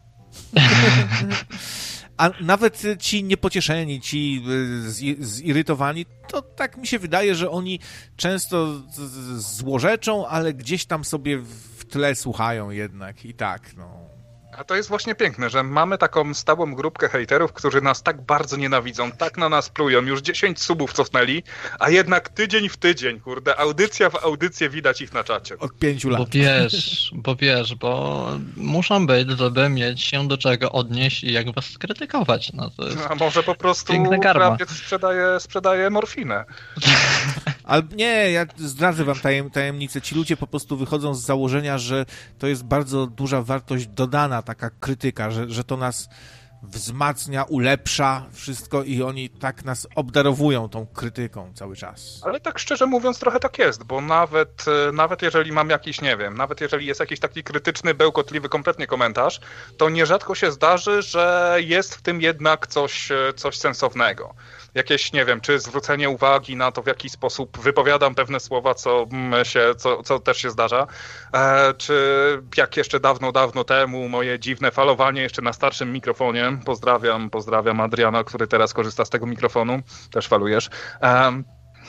S1: A nawet ci niepocieszeni, ci zirytowani, to tak mi się wydaje, że oni często złorzeczą, ale gdzieś tam sobie w tle słuchają jednak i tak, no.
S2: A to jest właśnie piękne, że mamy taką stałą grupkę hejterów, którzy nas tak bardzo nienawidzą, tak na nas plują, już dziesięć subów cofnęli, a jednak tydzień w tydzień, kurde, audycja w audycję widać ich na czacie.
S1: Od pięciu lat.
S3: Bo wiesz, bo wiesz, bo muszą być, żeby mieć się do czego odnieść i jak was skrytykować. No to jest
S2: a może po prostu krawiec sprzedaje, sprzedaje morfinę.
S1: Ale nie, ja zdradzę wam tajem, tajemnicę. Ci ludzie po prostu wychodzą z założenia, że to jest bardzo duża wartość dodana, taka krytyka, że, że to nas wzmacnia, ulepsza wszystko i oni tak nas obdarowują tą krytyką cały czas.
S2: Ale tak szczerze mówiąc trochę tak jest, bo nawet, nawet jeżeli mam jakiś, nie wiem, nawet jeżeli jest jakiś taki krytyczny, bełkotliwy kompletnie komentarz, to nierzadko się zdarzy, że jest w tym jednak coś, coś sensownego. Jakieś, nie wiem, czy zwrócenie uwagi na to, w jaki sposób wypowiadam pewne słowa, co się, co, co też się zdarza, e, czy jak jeszcze dawno, dawno temu moje dziwne falowanie jeszcze na starszym mikrofonie, pozdrawiam, pozdrawiam Adriana, który teraz korzysta z tego mikrofonu, też falujesz, e,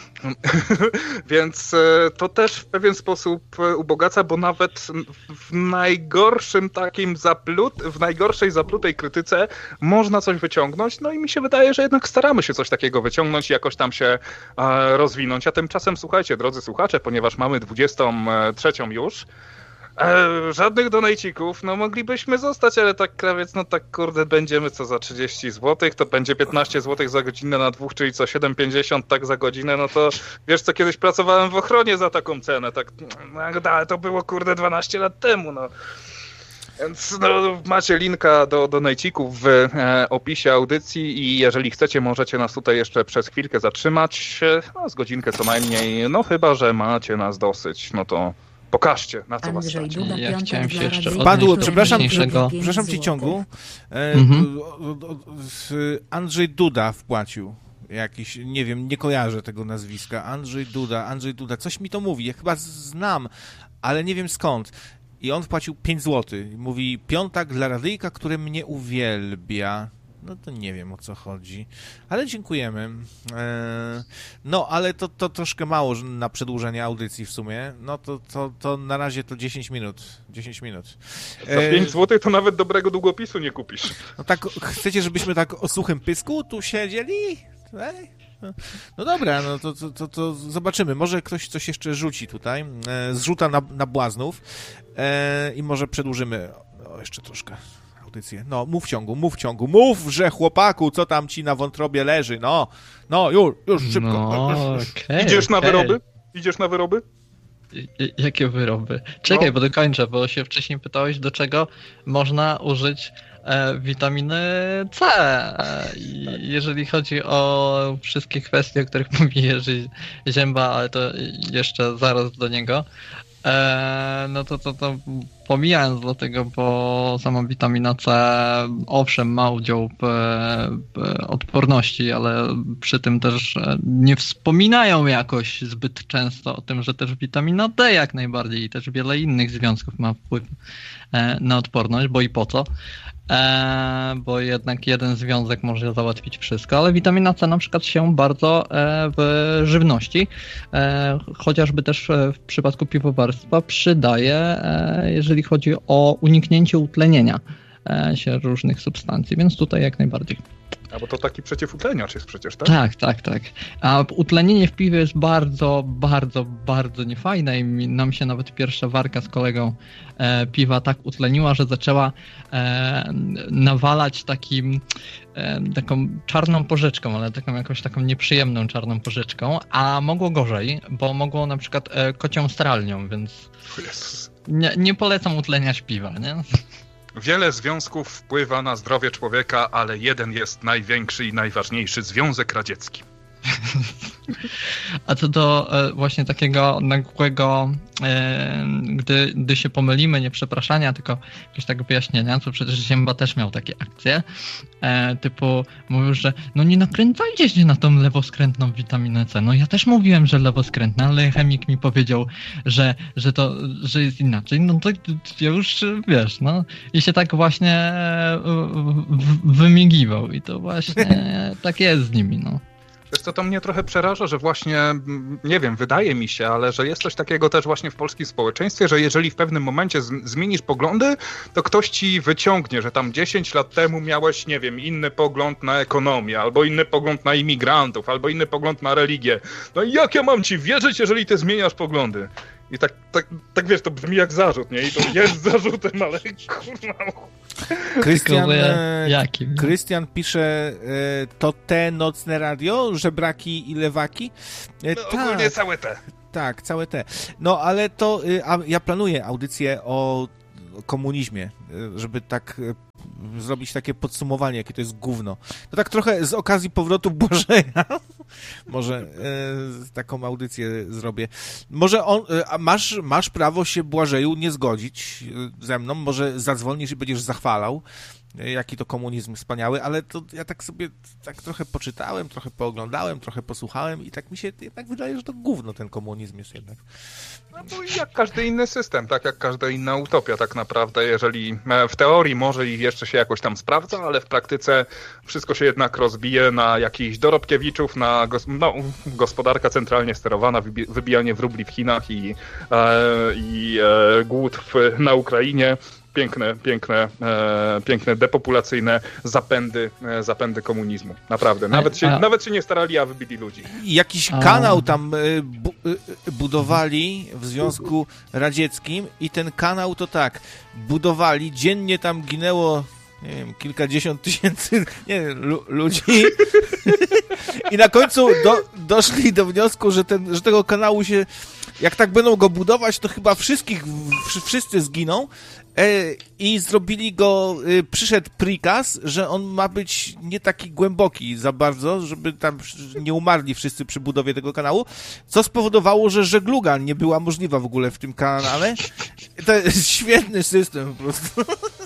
S2: więc to też w pewien sposób ubogaca, bo nawet w najgorszym takim zaplut, w najgorszej zaplutej krytyce można coś wyciągnąć, no i mi się wydaje, że jednak staramy się coś takiego wyciągnąć i jakoś tam się rozwinąć. A tymczasem słuchajcie, drodzy słuchacze, ponieważ mamy dwudziestą trzecią już, E, żadnych donajcików, no moglibyśmy zostać, ale tak krawiec, no tak kurde, będziemy co za trzydzieści złotych, to będzie piętnaście złotych za godzinę na dwóch, czyli co siedem pięćdziesiąt tak za godzinę, no to wiesz co, kiedyś pracowałem w ochronie za taką cenę, tak, no ale to było kurde dwanaście lat temu, no. Więc no, macie linka do donajcików w e, opisie audycji i jeżeli chcecie, możecie nas tutaj jeszcze przez chwilkę zatrzymać, no z godzinkę co najmniej, no chyba, że macie nas dosyć, no to pokażcie, na co was stać.
S3: Ja chciałem się jeszcze
S1: Padło, przepraszam,
S3: dzisiejszego...
S1: przepraszam ci ciągu. E,
S3: mhm.
S1: Andrzej Duda wpłacił jakiś, nie wiem, nie kojarzę tego nazwiska. Andrzej Duda, Andrzej Duda, coś mi to mówi. Ja chyba znam, ale nie wiem skąd. I on wpłacił pięć złotych. Mówi, piątak dla radyjka, które mnie uwielbia. No to nie wiem, o co chodzi. Ale dziękujemy. Eee, no, ale to, to troszkę mało na przedłużenie audycji w sumie. No to, to, to na razie to dziesięć minut. dziesięć minut.
S2: Za pięć złotych to nawet dobrego długopisu nie kupisz.
S1: No tak, chcecie, żebyśmy tak o suchym pysku tu siedzieli? Ej? No, no dobra, no to, to, to, to zobaczymy. Może ktoś coś jeszcze rzuci tutaj. E, zrzuta na, na błaznów. E, I może przedłużymy o, jeszcze troszkę audycję. No, mów w ciągu, mów w ciągu. Mów, że chłopaku, co tam ci na wątrobie leży. No, no, już, już, szybko.
S3: No, okay,
S2: Idziesz na
S3: okay.
S2: wyroby? Idziesz na wyroby?
S3: I, jakie wyroby? Czekaj,
S2: no.
S3: bo dokończę, bo się wcześniej pytałeś, do czego można użyć e, witaminy C. E, i jeżeli chodzi o wszystkie kwestie, o których mówi Jerzy Zięba, ale to jeszcze zaraz do niego, e, no to, to, to pomijając dlatego, bo sama witamina C owszem ma udział w, w odporności, ale przy tym też nie wspominają jakoś zbyt często o tym, że też witamina D jak najbardziej i też wiele innych związków ma wpływ na odporność, bo i po co? E, bo jednak jeden związek może załatwić wszystko, ale witamina C na przykład się bardzo e, w żywności, e, chociażby też w przypadku piwowarstwa przydaje, e, jeżeli chodzi o uniknięcie utlenienia e, się różnych substancji, więc tutaj jak najbardziej.
S2: A bo to taki przeciwutleniacz jest przecież, tak?
S3: Tak, tak, tak. A utlenienie w piwie jest bardzo, bardzo, bardzo niefajne i nam się nawet pierwsza warka z kolegą e, piwa tak utleniła, że zaczęła e, nawalać takim, e, taką czarną porzeczką, ale taką jakąś taką nieprzyjemną czarną porzeczką, a mogło gorzej, bo mogło na przykład e, kocią stralnią, więc nie, nie polecam utleniać piwa, nie?
S2: Wiele związków wpływa na zdrowie człowieka, ale jeden jest największy i najważniejszy, Związek Radziecki.
S3: A co do e, właśnie takiego nagłego, e, gdy, gdy się pomylimy, nie przepraszania, tylko jakieś tak wyjaśnienia, to przecież Zięba też miał takie akcje, e, typu mówił, że no nie nakręcajcie się na tą lewoskrętną witaminę C. No ja też mówiłem, że lewoskrętna, ale chemik mi powiedział, że, że to, że jest inaczej. No to ja już, wiesz, no i się tak właśnie w, wymigiwał i to właśnie tak jest z nimi, no.
S2: Wiesz co, to mnie trochę przeraża, że właśnie, nie wiem, wydaje mi się, ale że jest coś takiego też właśnie w polskim społeczeństwie, że jeżeli w pewnym momencie z- zmienisz poglądy, to ktoś ci wyciągnie, że tam dziesięć lat temu miałeś, nie wiem, inny pogląd na ekonomię, albo inny pogląd na imigrantów, albo inny pogląd na religię. No i jak ja mam ci wierzyć, jeżeli ty zmieniasz poglądy? I tak, tak, tak wiesz, to brzmi jak zarzut, nie? I to jest zarzutem, ale kurwa...
S1: Krystian,
S3: jakim?
S1: Krystian pisze, e, to te nocne radio, żebraki i lewaki? E,
S2: No,
S1: tak,
S2: ogólnie całe te.
S1: tak, całe te. No ale to, e, a ja planuję audycję o komunizmie, e, żeby tak e, zrobić takie podsumowanie, jakie to jest gówno. To tak trochę z okazji powrotu Błażeja. Może e, taką audycję zrobię. Może on, e, a masz, masz prawo się, Błażeju, nie zgodzić e, ze mną, może zadzwonisz i będziesz zachwalał, e, jaki to komunizm wspaniały, ale to ja tak sobie tak trochę poczytałem, trochę pooglądałem, trochę posłuchałem i tak mi się jednak wydaje, że to gówno ten komunizm jest jednak.
S2: No bo jak każdy inny system, tak jak każda inna utopia tak naprawdę, jeżeli w teorii może i jeszcze się jakoś tam sprawdza, ale w praktyce wszystko się jednak rozbije na jakichś dorobkiewiczów, na gos- no, gospodarka centralnie sterowana, wybi- wybijanie wróbli w Chinach i, e, i e, głód w, na Ukrainie. Piękne, piękne, e, piękne depopulacyjne zapędy, e, zapędy komunizmu. Naprawdę. Nawet się,
S3: a...
S2: nawet się nie starali, a wybili ludzi.
S1: I jakiś
S3: a...
S1: kanał tam e, bu, e, budowali w Związku Radzieckim i ten kanał to tak, budowali, dziennie tam ginęło, nie wiem, kilkadziesiąt tysięcy nie wiem, lu- ludzi i na końcu do, doszli do wniosku, że, ten, że tego kanału się, jak tak będą go budować, to chyba wszystkich, wszyscy zginą. I zrobili go, przyszedł prikaz, że on ma być nie taki głęboki za bardzo, żeby tam nie umarli wszyscy przy budowie tego kanału, co spowodowało, że żegluga nie była możliwa w ogóle w tym kanale. To jest świetny system po prostu.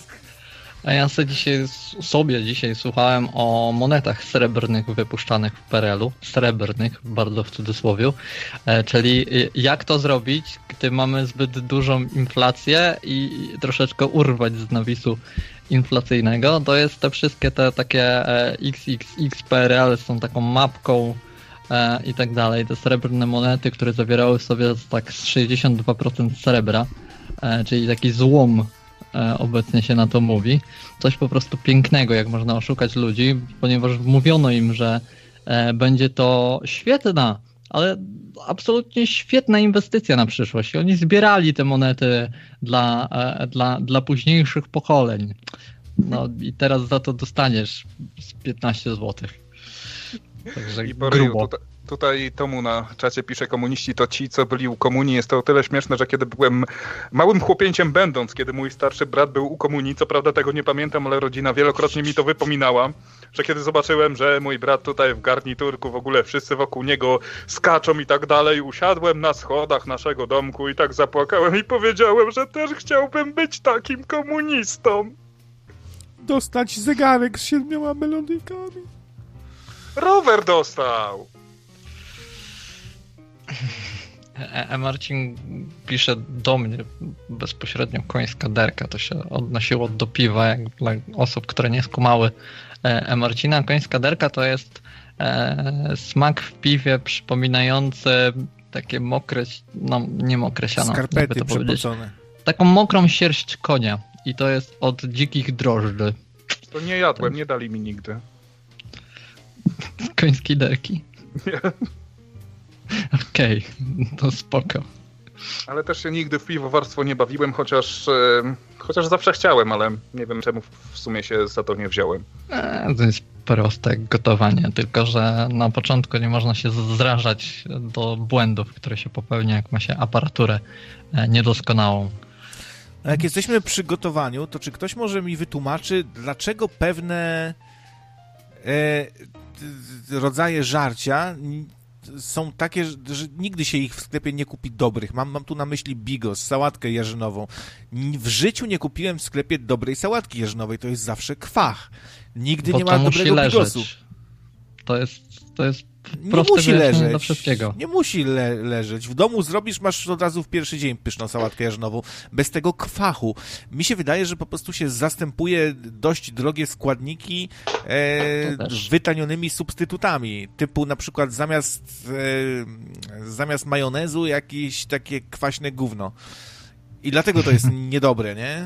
S3: A ja sobie dzisiaj, sobie dzisiaj słuchałem o monetach srebrnych wypuszczanych w P R L u, srebrnych, bardzo w cudzysłowiu, e, czyli jak to zrobić, gdy mamy zbyt dużą inflację i troszeczkę urwać z nawisu inflacyjnego, to jest te wszystkie te takie e, X X X P R L są taką mapką e, i tak dalej, te srebrne monety, które zawierały w sobie tak z sześćdziesiąt dwa procent srebra, e, czyli taki złom, obecnie się na to mówi. Coś po prostu pięknego, jak można oszukać ludzi, ponieważ mówiono im, że e, będzie to świetna, ale absolutnie świetna inwestycja na przyszłość. I oni zbierali te monety dla, e, dla, dla późniejszych pokoleń. No i teraz za to dostaniesz z piętnaście złotych. Także
S2: I po ryju,
S3: grubo.
S2: tutaj, tutaj Tomu na czacie pisze, komuniści to ci, co byli u komunii. Jest to o tyle śmieszne, że kiedy byłem małym chłopięciem będąc, kiedy mój starszy brat był u komunii, co prawda tego nie pamiętam, ale rodzina wielokrotnie mi to wypominała, że kiedy zobaczyłem, że mój brat tutaj w garniturku, w ogóle wszyscy wokół niego skaczą i tak dalej, usiadłem na schodach naszego domku i tak zapłakałem i powiedziałem, że też chciałbym być takim komunistą.
S1: Dostać zegarek z siedmioma melodyjkami.
S2: Rower dostał!
S3: E, e Marcin pisze do mnie bezpośrednio końska derka, to się odnosiło do piwa, jak dla osób, które nie skumały E Marcina. Końska derka to jest e, smak w piwie przypominający takie mokre, no nie mokre siano,
S1: skarpety
S3: to
S1: przepocone.
S3: Taką mokrą sierść konia i to jest od dzikich drożdży.
S2: To nie jadłem, nie dali mi nigdy.
S3: Końskiej derki?
S2: Nie.
S3: Okej, okay, to spoko.
S2: Ale też się nigdy w piwowarstwo nie bawiłem, chociaż, e, chociaż zawsze chciałem, ale nie wiem czemu w sumie się za to nie wziąłem.
S3: E, to jest proste gotowanie, tylko że na początku nie można się zrażać do błędów, które się popełnia, jak ma się aparaturę e, niedoskonałą.
S1: A jak jesteśmy przy gotowaniu, to czy ktoś może mi wytłumaczy, dlaczego pewne... E, rodzaje żarcia są takie, że nigdy się ich w sklepie nie kupi dobrych. Mam, mam tu na myśli bigos, sałatkę jarzynową. W życiu nie kupiłem w sklepie dobrej sałatki jarzynowej, to jest zawsze kwach. Nigdy
S3: Bo
S1: nie ma
S3: to musi
S1: dobrego
S3: leżeć.
S1: bigosu.
S3: To jest, to jest
S1: Nie
S3: proste
S1: musi leżeć.
S3: do wszystkiego.
S1: Nie musi le- leżeć. W domu zrobisz, masz od razu w pierwszy dzień pyszną sałatkę jarzynową. Bez tego kwachu. Mi się wydaje, że po prostu się zastępuje dość drogie składniki e, wytanionymi substytutami. Typu na przykład zamiast, e, zamiast majonezu jakieś takie kwaśne gówno. I dlatego to jest niedobre, nie?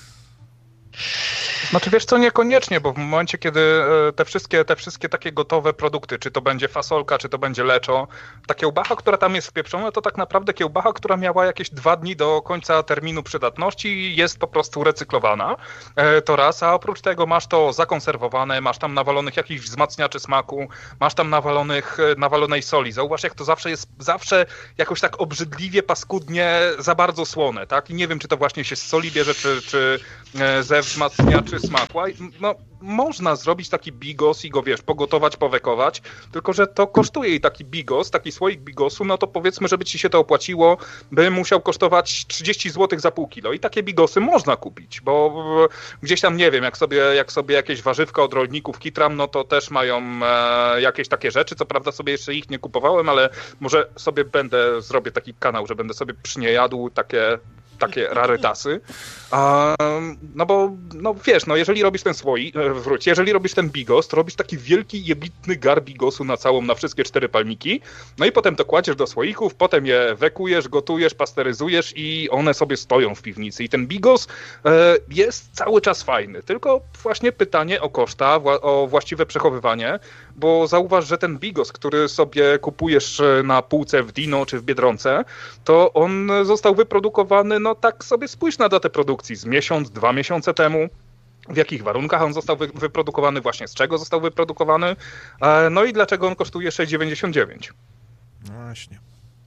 S2: Znaczy wiesz co, niekoniecznie, bo w momencie, kiedy te wszystkie, te wszystkie takie gotowe produkty, czy to będzie fasolka, czy to będzie leczo, ta kiełbacha, która tam jest wpieprzona, to tak naprawdę kiełbacha, która miała jakieś dwa dni do końca terminu przydatności i jest po prostu recyklowana. To raz, a oprócz tego masz to zakonserwowane, masz tam nawalonych jakichś wzmacniaczy smaku, masz tam nawalonych, nawalonej soli. Zauważ, jak to zawsze jest, zawsze jakoś tak obrzydliwie, paskudnie, za bardzo słone, tak? I nie wiem, czy to właśnie się z soli bierze, czy, czy ze wzmacniaczy smaku. No, można zrobić taki bigos i go, wiesz, pogotować, powekować, tylko że to kosztuje i taki bigos, taki słoik bigosu, no to powiedzmy, żeby ci się to opłaciło, by musiał kosztować trzydzieści złotych za pół kilo. I takie bigosy można kupić, bo gdzieś tam, nie wiem, jak sobie, jak sobie jakieś warzywka od rolników kitram, no to też mają e, jakieś takie rzeczy, co prawda sobie jeszcze ich nie kupowałem, ale może sobie będę, zrobię taki kanał, że będę sobie przy nie jadł takie takie rarytasy. Um, no bo, no wiesz, no jeżeli robisz ten słoik, wróć, jeżeli robisz ten bigos, to robisz taki wielki, jebitny gar bigosu na całą, na wszystkie cztery palniki, no i potem to kładziesz do słoików, potem je wekujesz, gotujesz, pasteryzujesz i one sobie stoją w piwnicy. I ten bigos e, jest cały czas fajny, tylko właśnie pytanie o koszta, wła- o właściwe przechowywanie, bo zauważ, że ten bigos, który sobie kupujesz na półce w Dino czy w Biedronce, to on został wyprodukowany, no tak sobie spójrz na datę produkcji, z miesiąc, dwa miesiące temu, w jakich warunkach on został wy- wyprodukowany, właśnie z czego został wyprodukowany, e, no i dlaczego on kosztuje sześć dziewięćdziesiąt dziewięć.
S1: No właśnie.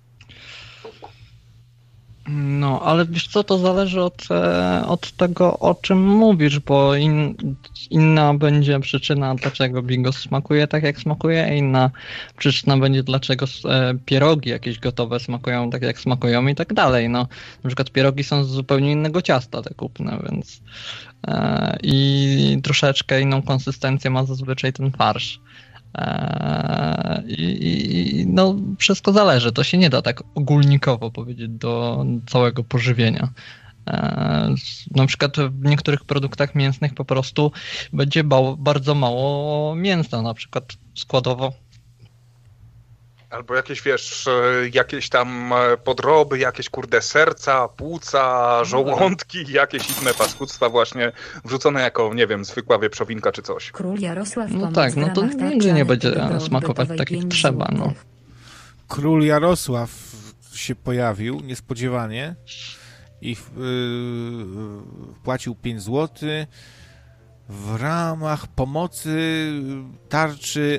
S3: No, ale wiesz co, to zależy od, od tego, o czym mówisz, bo in, inna będzie przyczyna, dlaczego bigos smakuje tak, jak smakuje, a inna przyczyna będzie, dlaczego pierogi jakieś gotowe smakują tak, jak smakują i tak dalej. No, na przykład pierogi są z zupełnie innego ciasta te kupne, więc e, i troszeczkę inną konsystencję ma zazwyczaj ten farsz. I, i no wszystko zależy, to się nie da tak ogólnikowo powiedzieć do całego pożywienia. Na przykład w niektórych produktach mięsnych po prostu będzie ba- bardzo mało mięsa, na przykład składowo.
S2: Albo jakieś, wiesz, jakieś tam podroby, jakieś kurde serca, płuca, żołądki, jakieś inne paskudztwa właśnie wrzucone jako, nie wiem, zwykła wieprzowinka czy coś.
S4: Król Jarosław
S3: No tak, no to nigdy nie będzie smakować tak jak trzeba, no.
S1: Król Jarosław się pojawił niespodziewanie i yy, płacił pięć złotych w ramach pomocy tarczy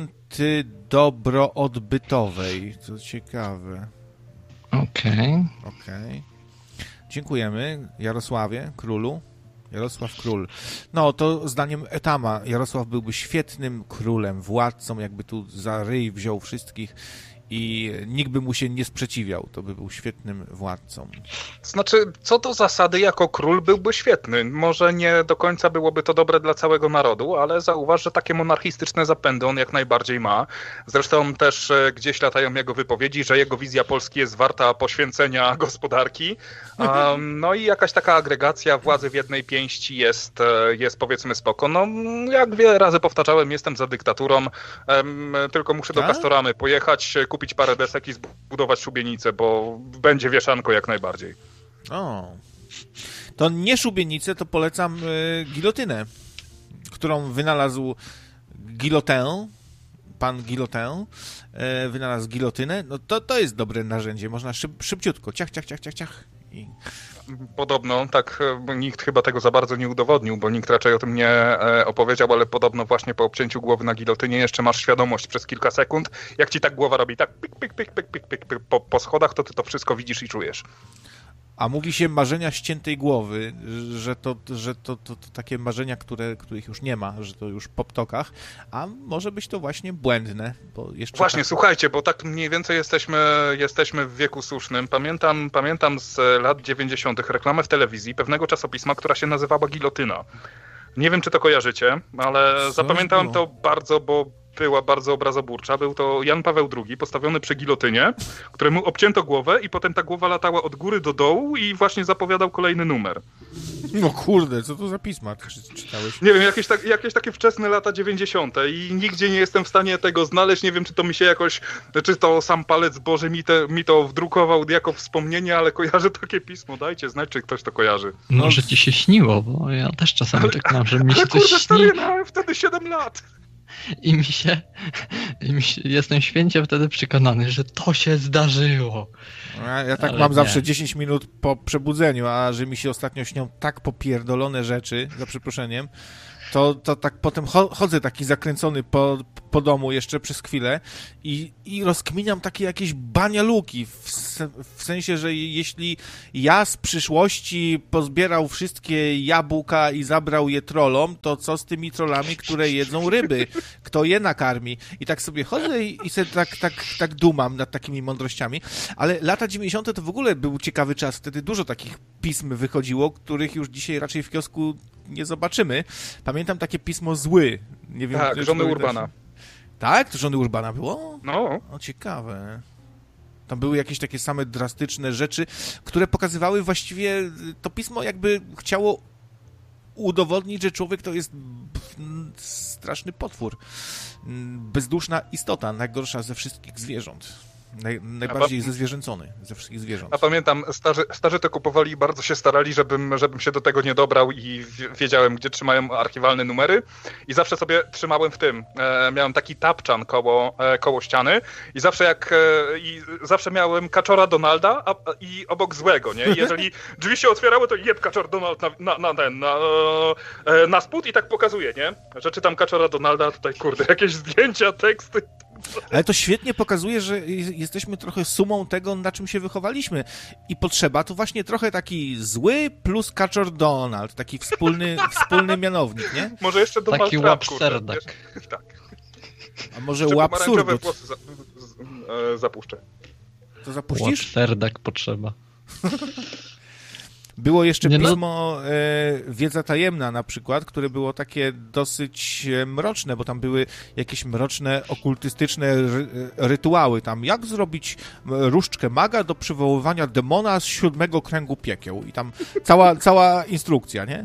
S1: antydobroodbytowej. Co ciekawe.
S3: Okej.
S1: Okay. Okej. Okay. Dziękujemy Jarosławie, królu. Jarosław Król. No, to zdaniem Etama Jarosław byłby świetnym królem, władcą, jakby tu za ryj wziął wszystkich i nikt by mu się nie sprzeciwiał. To by był świetnym władcą.
S2: Znaczy, co do zasady, jako król byłby świetny. Może nie do końca byłoby to dobre dla całego narodu, ale zauważ, że takie monarchistyczne zapędy on jak najbardziej ma. Zresztą też e, gdzieś latają jego wypowiedzi, że jego wizja Polski jest warta poświęcenia gospodarki. Um, no i jakaś taka agregacja władzy w jednej pięści jest, e, jest powiedzmy spoko. No, jak wiele razy powtarzałem, jestem za dyktaturą, em, tylko muszę do
S1: tak?
S2: Castoramy pojechać, kupić parę desek i zbudować szubienicę, bo będzie wieszanko jak najbardziej.
S1: O, to nie szubienicę, to polecam y, gilotynę, którą wynalazł Guillotin, pan Guillotin, y, wynalazł gilotynę. No to, to jest dobre narzędzie, można szyb, szybciutko, ciach, ciach, ciach, ciach, ciach. I...
S2: Podobno, tak, nikt chyba tego za bardzo nie udowodnił, bo nikt raczej o tym nie e, opowiedział, ale podobno właśnie po obcięciu głowy na gilotynie jeszcze masz świadomość przez kilka sekund, jak ci tak głowa robi tak pik, pik, pik, pik, pik, pik, po, po schodach, to ty to wszystko widzisz i czujesz.
S1: A mówi się marzenia ściętej głowy, że to, że to, to, to takie marzenia, które, których już nie ma, że to już po ptokach, a może być to właśnie błędne. Bo jeszcze
S2: właśnie,
S1: tak...
S2: słuchajcie, bo tak mniej więcej jesteśmy, jesteśmy w wieku słusznym. Pamiętam, pamiętam z lat dziewięćdziesiątych reklamę w telewizji pewnego czasopisma, która się nazywała Gilotyna. Nie wiem, czy to kojarzycie, ale
S1: Co
S2: zapamiętałem
S1: było?
S2: to bardzo, bo była bardzo obrazoburcza. Był to Jan Paweł drugi, postawiony przy gilotynie, któremu obcięto głowę i potem ta głowa latała od góry do dołu i właśnie zapowiadał kolejny numer.
S1: No kurde, co to za pisma czy, czytałeś?
S2: Nie wiem, jakieś, tak, jakieś takie wczesne lata dziewięćdziesiąte i nigdzie nie jestem w stanie tego znaleźć. Nie wiem, czy to mi się jakoś, czy to sam palec Boży mi, te, mi to wdrukował jako wspomnienie, ale kojarzę takie pismo. Dajcie znać, czy ktoś to kojarzy.
S3: No, że ci się śniło, bo ja też czasami
S2: Ale-
S3: tak mam, że mi się
S2: Ale
S3: coś
S2: kurde,
S3: śni
S2: stary, ja miałem wtedy siedem lat.
S3: i mi się, i mi się, jestem święcie wtedy przekonany, że to się zdarzyło.
S1: Ja, ja tak
S3: Ale
S1: mam
S3: nie.
S1: zawsze dziesięć minut po przebudzeniu, a że mi się ostatnio śnią tak popierdolone rzeczy, za przeproszeniem, to, to tak potem cho- chodzę taki zakręcony po, po domu jeszcze przez chwilę i, i rozkminiam takie jakieś banialuki, w, se, w sensie, że jeśli ja z przyszłości pozbierał wszystkie jabłka i zabrał je trollom, to co z tymi trollami, które jedzą ryby? Kto je nakarmi? I tak sobie chodzę i, i sobie tak, tak, tak dumam nad takimi mądrościami, ale lata dziewięćdziesiąte to w ogóle był ciekawy czas, wtedy dużo takich pism wychodziło, których już dzisiaj raczej w kiosku nie zobaczymy. Pamiętam takie pismo Zły. Nie wiem,
S2: Tak,
S1: czy
S2: żony
S1: pamiętasz?
S2: Urbana.
S1: Tak? To żony Urbana było?
S2: No,
S1: O, ciekawe. Tam były jakieś takie same drastyczne rzeczy, które pokazywały właściwie to pismo jakby chciało udowodnić, że człowiek to jest b- straszny potwór. Bezduszna istota, najgorsza ze wszystkich zwierząt. Naj, najbardziej
S2: pa-
S1: zezwierzęcony ze wszystkich zwierząt.
S2: a pamiętam, starzy, starzy to kupowali i bardzo się starali, żebym, żebym się do tego nie dobrał i w- wiedziałem, gdzie trzymają archiwalne numery i zawsze sobie trzymałem w tym. E, miałem taki tapczan koło, e, koło ściany i zawsze jak e, i zawsze miałem kaczora Donalda a, a, i obok złego, nie? Jeżeli drzwi się otwierały, to jeb kaczor Donald na, na, na ten, na, e, na spód i tak pokazuje, nie? Że czytam kaczora Donalda, a tutaj kurde, jakieś zdjęcia, teksty.
S1: Ale to świetnie pokazuje, że jesteśmy trochę sumą tego, na czym się wychowaliśmy. I potrzeba to właśnie trochę taki zły plus kaczor Donald, taki wspólny, wspólny mianownik, nie?
S2: Może jeszcze Donald
S3: Taki
S2: Trump,
S3: łapsterdak.
S2: kurde, wiesz? Tak.
S1: A może
S2: Jeszcze
S1: łap
S2: pomarańczowe
S1: surdut.
S2: włosy za, z, e, zapuszczę.
S1: To zapuścisz?
S3: Łapsterdak potrzeba.
S1: Było jeszcze
S3: Nie no.
S1: pismo e, Wiedza Tajemna na przykład, które było takie dosyć e, mroczne, bo tam były jakieś mroczne, okultystyczne ry, rytuały. Tam jak zrobić e, różdżkę maga do przywoływania demona z siódmego kręgu piekieł. I tam cała, cała instrukcja, nie?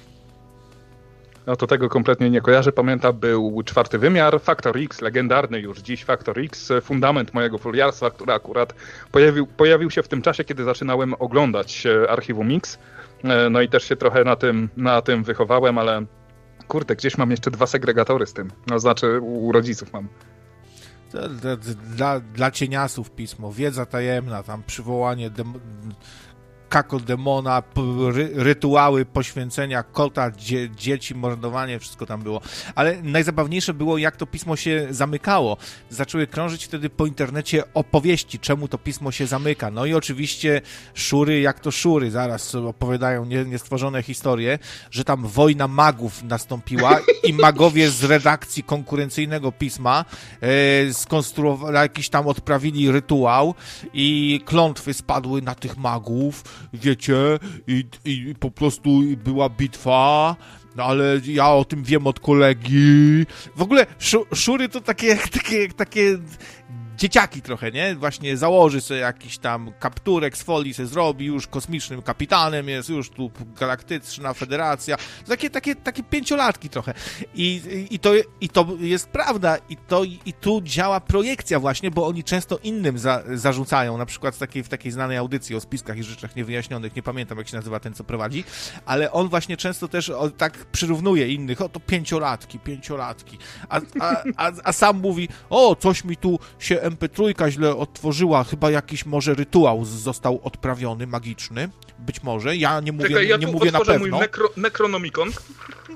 S2: No to tego kompletnie nie kojarzę. Pamiętam, był czwarty wymiar, Faktor X, legendarny już dziś Faktor X, fundament mojego foliarstwa, który akurat pojawił, pojawił się w tym czasie, kiedy zaczynałem oglądać e, archiwum Mix. E, no i też się trochę na tym, na tym wychowałem, ale kurde, gdzieś mam jeszcze dwa segregatory z tym. No znaczy u, u rodziców mam.
S1: To, to, to, dla, dla cieniasów pismo, Wiedza Tajemna, tam przywołanie dem, kako demona, p- ry, rytuały poświęcenia kota, dzie, dzieci, mordowanie, wszystko tam było. Ale najzabawniejsze było, jak to pismo się zamykało. Zaczęły krążyć wtedy po internecie opowieści, czemu to pismo się zamyka. No i oczywiście szury, jak to szury, zaraz opowiadają nie, niestworzone historie, że tam wojna magów nastąpiła i magowie z redakcji konkurencyjnego pisma e, skonstruowali, jakiś tam odprawili rytuał i klątwy spadły na tych magów, wiecie, i, i po prostu była bitwa, no ale ja o tym wiem od kolegi. W ogóle szu, szury to takie, takie, takie dzieciaki trochę, nie? Właśnie założy sobie jakiś tam kapturek z folii, se zrobi, już kosmicznym kapitanem jest, już tu galaktyczna federacja. Takie, takie, takie pięciolatki trochę. I, i, to, I to jest prawda. I, to, I tu działa projekcja właśnie, bo oni często innym za, zarzucają. Na przykład w takiej, w takiej znanej audycji o spiskach i rzeczach niewyjaśnionych, nie pamiętam jak się nazywa ten, co prowadzi, ale on właśnie często też o, tak przyrównuje innych. O, to pięciolatki, pięciolatki. A, a, a, a sam mówi, o, coś mi tu się em pe trzy źle otworzyła, chyba jakiś może rytuał został odprawiony, magiczny, być może, ja nie mówię,
S2: Czekaj, ja
S1: nie
S2: tu
S1: mówię na
S2: otworzę
S1: pewno.
S2: mój nekro, Necronomicon.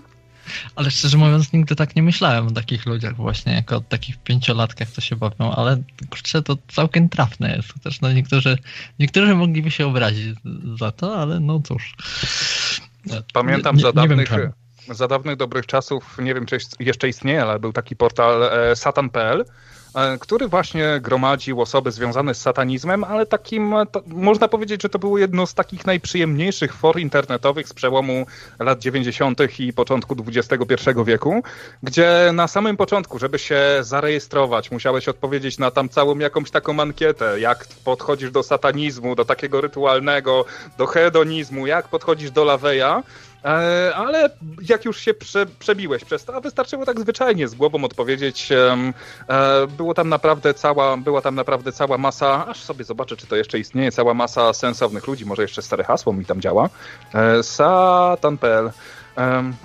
S3: Ale szczerze mówiąc, nigdy tak nie myślałem o takich ludziach właśnie, jako o takich pięciolatkach, co się bawią, ale kurczę, to całkiem trafne jest. Chociaż no niektórzy, niektórzy mogliby się obrazić za to, ale no cóż.
S2: Pamiętam
S3: nie,
S2: za,
S3: nie
S2: dawnych,
S3: wiem,
S2: za dawnych dobrych czasów, nie wiem czy jeszcze istnieje, ale był taki portal e, satan kropka p l, który właśnie gromadził osoby związane z satanizmem, ale takim, to, można powiedzieć, że to było jedno z takich najprzyjemniejszych for internetowych z przełomu lat dziewięćdziesiątych i początku dwudziestego pierwszego wieku, gdzie na samym początku, żeby się zarejestrować, musiałeś odpowiedzieć na tam całą jakąś taką ankietę, jak podchodzisz do satanizmu, do takiego rytualnego, do hedonizmu, jak podchodzisz do laweja, ale jak już się prze, przebiłeś przez to, a wystarczyło tak zwyczajnie z głową odpowiedzieć, było tam naprawdę cała, była tam naprawdę cała masa, aż sobie zobaczę, czy to jeszcze istnieje, cała masa sensownych ludzi, może jeszcze stare hasło mi tam działa, satan kropka p l. Um.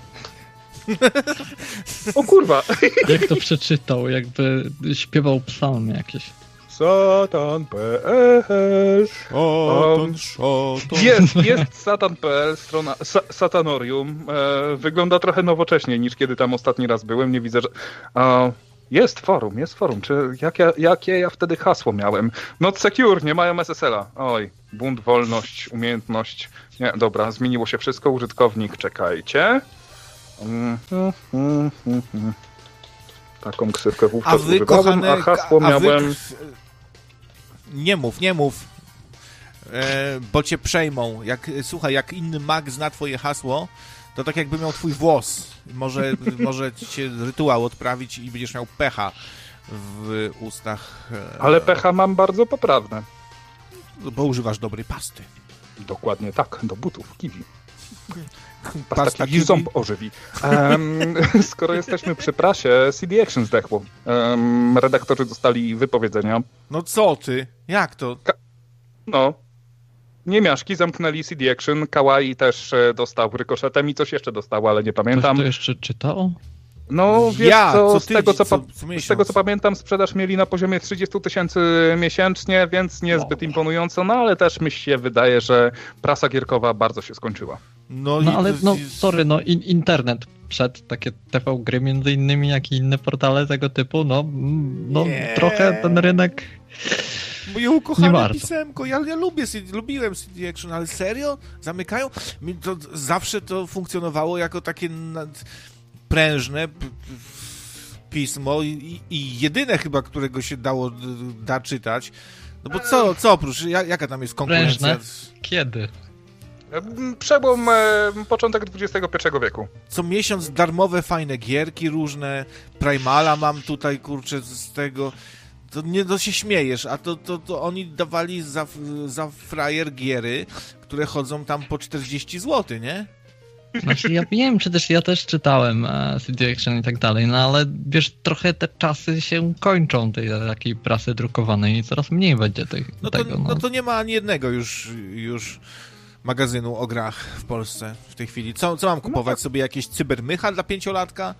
S2: O kurwa!
S3: Jak to przeczytał, jakby śpiewał psalm jakieś.
S2: satan kropka p l.
S1: Szatan, szatan.
S2: Jest, jest satan kropka p l, strona sa, Satanorium. E, wygląda trochę nowocześniej niż kiedy tam ostatni raz byłem. Nie widzę, że... E, jest forum, jest forum. Czy jak ja, jakie ja wtedy hasło miałem? Not secure, nie mają S S L-a. Oj, bunt, wolność, umiejętność. Nie, dobra, zmieniło się wszystko. Użytkownik, czekajcie. Mm, mm, mm, mm. Taką ksywkę wówczas
S1: A wy,
S2: używałem,
S1: kochane,
S2: a hasło
S1: a wy...
S2: miałem...
S1: Nie mów, nie mów, e, bo cię przejmą. Jak, słuchaj, jak inny mag zna twoje hasło, to tak jakby miał twój włos. Może, może ci się rytuał odprawić i będziesz miał pecha w ustach. E,
S2: Ale pecha mam bardzo poprawne.
S1: Bo używasz dobrej pasty.
S2: Dokładnie tak, do butów, kiwi.
S1: Pasta
S2: Pasta
S1: kiwi.
S2: ząb ożywi. Um, skoro jesteśmy przy prasie, C D Action zdechło. Um, redaktorzy dostali wypowiedzenia.
S1: No co ty? Jak to?
S2: Ka- no. Niemiaszki zamknęli C D Action, Kawaii też dostał rykoszetem i coś jeszcze dostał, ale nie pamiętam.
S3: Ktoś to jeszcze czytał?
S2: No wiesz
S1: Ja,
S2: co,
S1: co
S2: z, tego, co,
S1: co-
S2: pa-
S1: co
S2: z tego co pamiętam sprzedaż mieli na poziomie trzydzieści tysięcy miesięcznie, więc niezbyt imponująco, no ale też mi się wydaje, że prasa gierkowa bardzo się skończyła.
S1: No,
S3: No
S1: i-
S3: ale no
S1: i-
S3: sorry, no in, internet przed takie T V gry między innymi, jak i inne portale tego typu, no, mm, no
S1: Nie.
S3: trochę ten rynek...
S1: Moje
S3: Nie
S1: ukochane
S3: warto.
S1: pisemko, ja, ja lubię, C D, lubiłem C D Action, ale serio? Zamykają? Mi to zawsze to funkcjonowało jako takie nad... prężne p- p- pismo i, i jedyne chyba, którego się dało d- da czytać. No bo co, co oprócz, ja, jaka tam jest konkurencja?
S3: Prężne? Kiedy?
S2: Przełom e, początek dwudziestego pierwszego wieku.
S1: Co miesiąc darmowe, fajne gierki różne, Primala mam tutaj, kurczę, z tego... To nie to się śmiejesz, a to, to, to oni dawali za, za frajer giery, które chodzą tam po czterdzieści złotych, nie?
S3: Znaczy ja wiem, przecież ja też czytałem e, C D Action i tak dalej, no ale wiesz, trochę te czasy się kończą tej takiej prasy drukowanej i coraz mniej będzie tych,
S1: No to,
S3: tego.
S1: no to nie ma ani jednego już, już magazynu o grach w Polsce w tej chwili. Co, co mam kupować? Sobie jakieś cybermycha dla pięciolatka?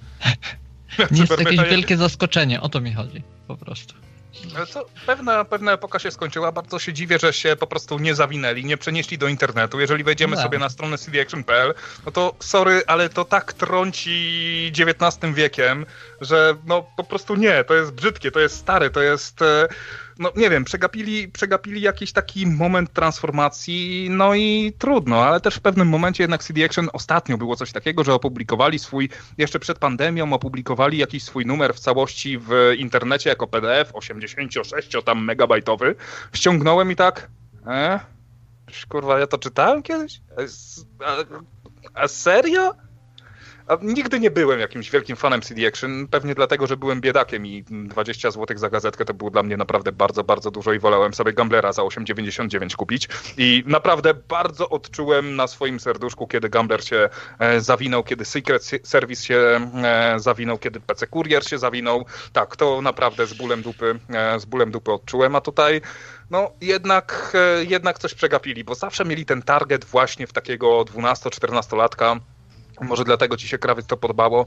S3: Nie jest jakieś wielkie zaskoczenie, o to mi chodzi, po prostu.
S2: To pewna, pewna epoka się skończyła. Bardzo się dziwię, że się po prostu nie zawinęli, nie przenieśli do internetu. Jeżeli wejdziemy
S3: No.
S2: sobie na stronę c d action kropka p l, no to sorry, ale to tak trąci dziewiętnastym wiekiem, że no po prostu nie, to jest brzydkie, to jest stare, to jest... e, No nie wiem, przegapili, przegapili jakiś taki moment transformacji, no i trudno, ale też w pewnym momencie jednak C D Action ostatnio było coś takiego, że opublikowali swój, jeszcze przed pandemią opublikowali jakiś swój numer w całości w internecie jako P D F, osiemdziesiąt sześć tam megabajtowy. Ściągnąłem i tak, e? Kurwa, ja to czytałem kiedyś? A, a, a serio? A nigdy nie byłem jakimś wielkim fanem C D Action, pewnie dlatego, że byłem biedakiem i dwadzieścia złotych za gazetkę to było dla mnie naprawdę bardzo, bardzo dużo i wolałem sobie Gamblera za osiem dziewięćdziesiąt dziewięć kupić i naprawdę bardzo odczułem na swoim serduszku, kiedy Gambler się e, zawinął, kiedy Secret Service się e, zawinął, kiedy P C Courier się zawinął. Tak, to naprawdę z bólem dupy, e, z bólem dupy odczułem, a tutaj no jednak, e, jednak coś przegapili, bo zawsze mieli ten target właśnie w takiego dwunasto-czternastolatka. Może dlatego ci się krawiec to podobało.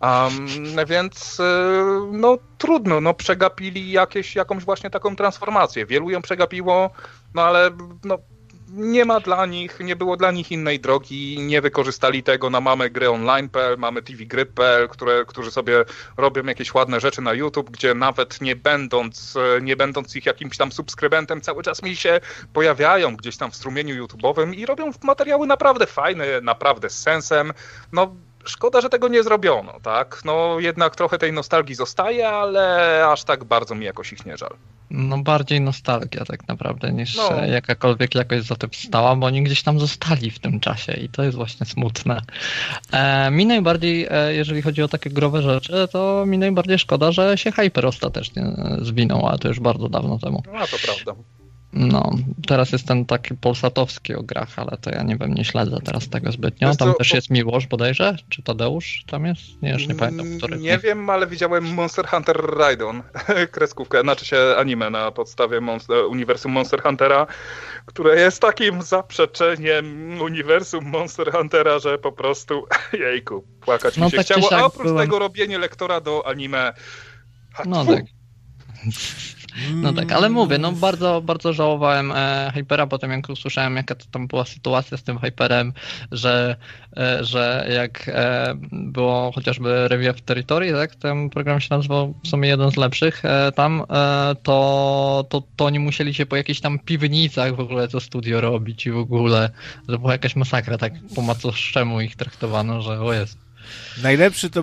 S2: Um, więc no trudno, no przegapili jakieś, jakąś właśnie taką transformację. Wielu ją przegapiło, no ale no, nie ma dla nich, nie było dla nich innej drogi, nie wykorzystali tego na mamy gry online kropka p l, mamy tvgry kropka p l, które, którzy sobie robią jakieś ładne rzeczy na YouTube, gdzie nawet nie będąc, nie będąc ich jakimś tam subskrybentem, cały czas mi się pojawiają gdzieś tam w strumieniu YouTube'owym i robią materiały naprawdę fajne, naprawdę z sensem. No, szkoda, że tego nie zrobiono, tak? No jednak trochę tej nostalgii zostaje, ale aż tak bardzo mi jakoś ich nie żal.
S3: No bardziej nostalgia tak naprawdę niż
S2: No.
S3: jakakolwiek jakość za tym stała, bo oni gdzieś tam zostali w tym czasie i to jest właśnie smutne. E, mi najbardziej, e, jeżeli chodzi o takie growe rzeczy, to mi najbardziej szkoda, że się Hyper ostatecznie zwinął, ale to już bardzo dawno temu.
S2: No to prawda.
S3: No, teraz jest ten taki polsatowski o grach, ale to ja nie wiem, nie śledzę teraz tego zbytnio.
S2: Wiesz
S3: Tam
S2: co,
S3: też
S2: bo-
S3: jest Miłosz bodajże, czy Tadeusz tam jest? Nie, już nie pamiętam, który.
S2: Nie wiem, ale widziałem Monster Hunter Raidon, kreskówkę, znaczy się anime na podstawie Monster, uniwersum Monster Huntera, które jest takim zaprzeczeniem uniwersum Monster Huntera, że po prostu jejku, płakać mi
S3: No
S2: się
S3: tak czy
S2: chciało,
S3: siak
S2: a oprócz
S3: byłem-
S2: tego robienie lektora do anime.
S3: No
S2: Fu.
S3: tak. No tak, ale mówię, no bardzo, bardzo żałowałem e, Hypera, potem jak usłyszałem, jaka to tam była sytuacja z tym Hyperem, że, e, że jak e, było chociażby Review of Territory, tak, ten program się nazywał w sumie jeden z lepszych e, tam, e, to, to, to oni musieli się po jakichś tam piwnicach w ogóle to studio robić i w ogóle, że była jakaś masakra, tak po macoszczemu ich traktowano, że o jest.
S1: Najlepszy to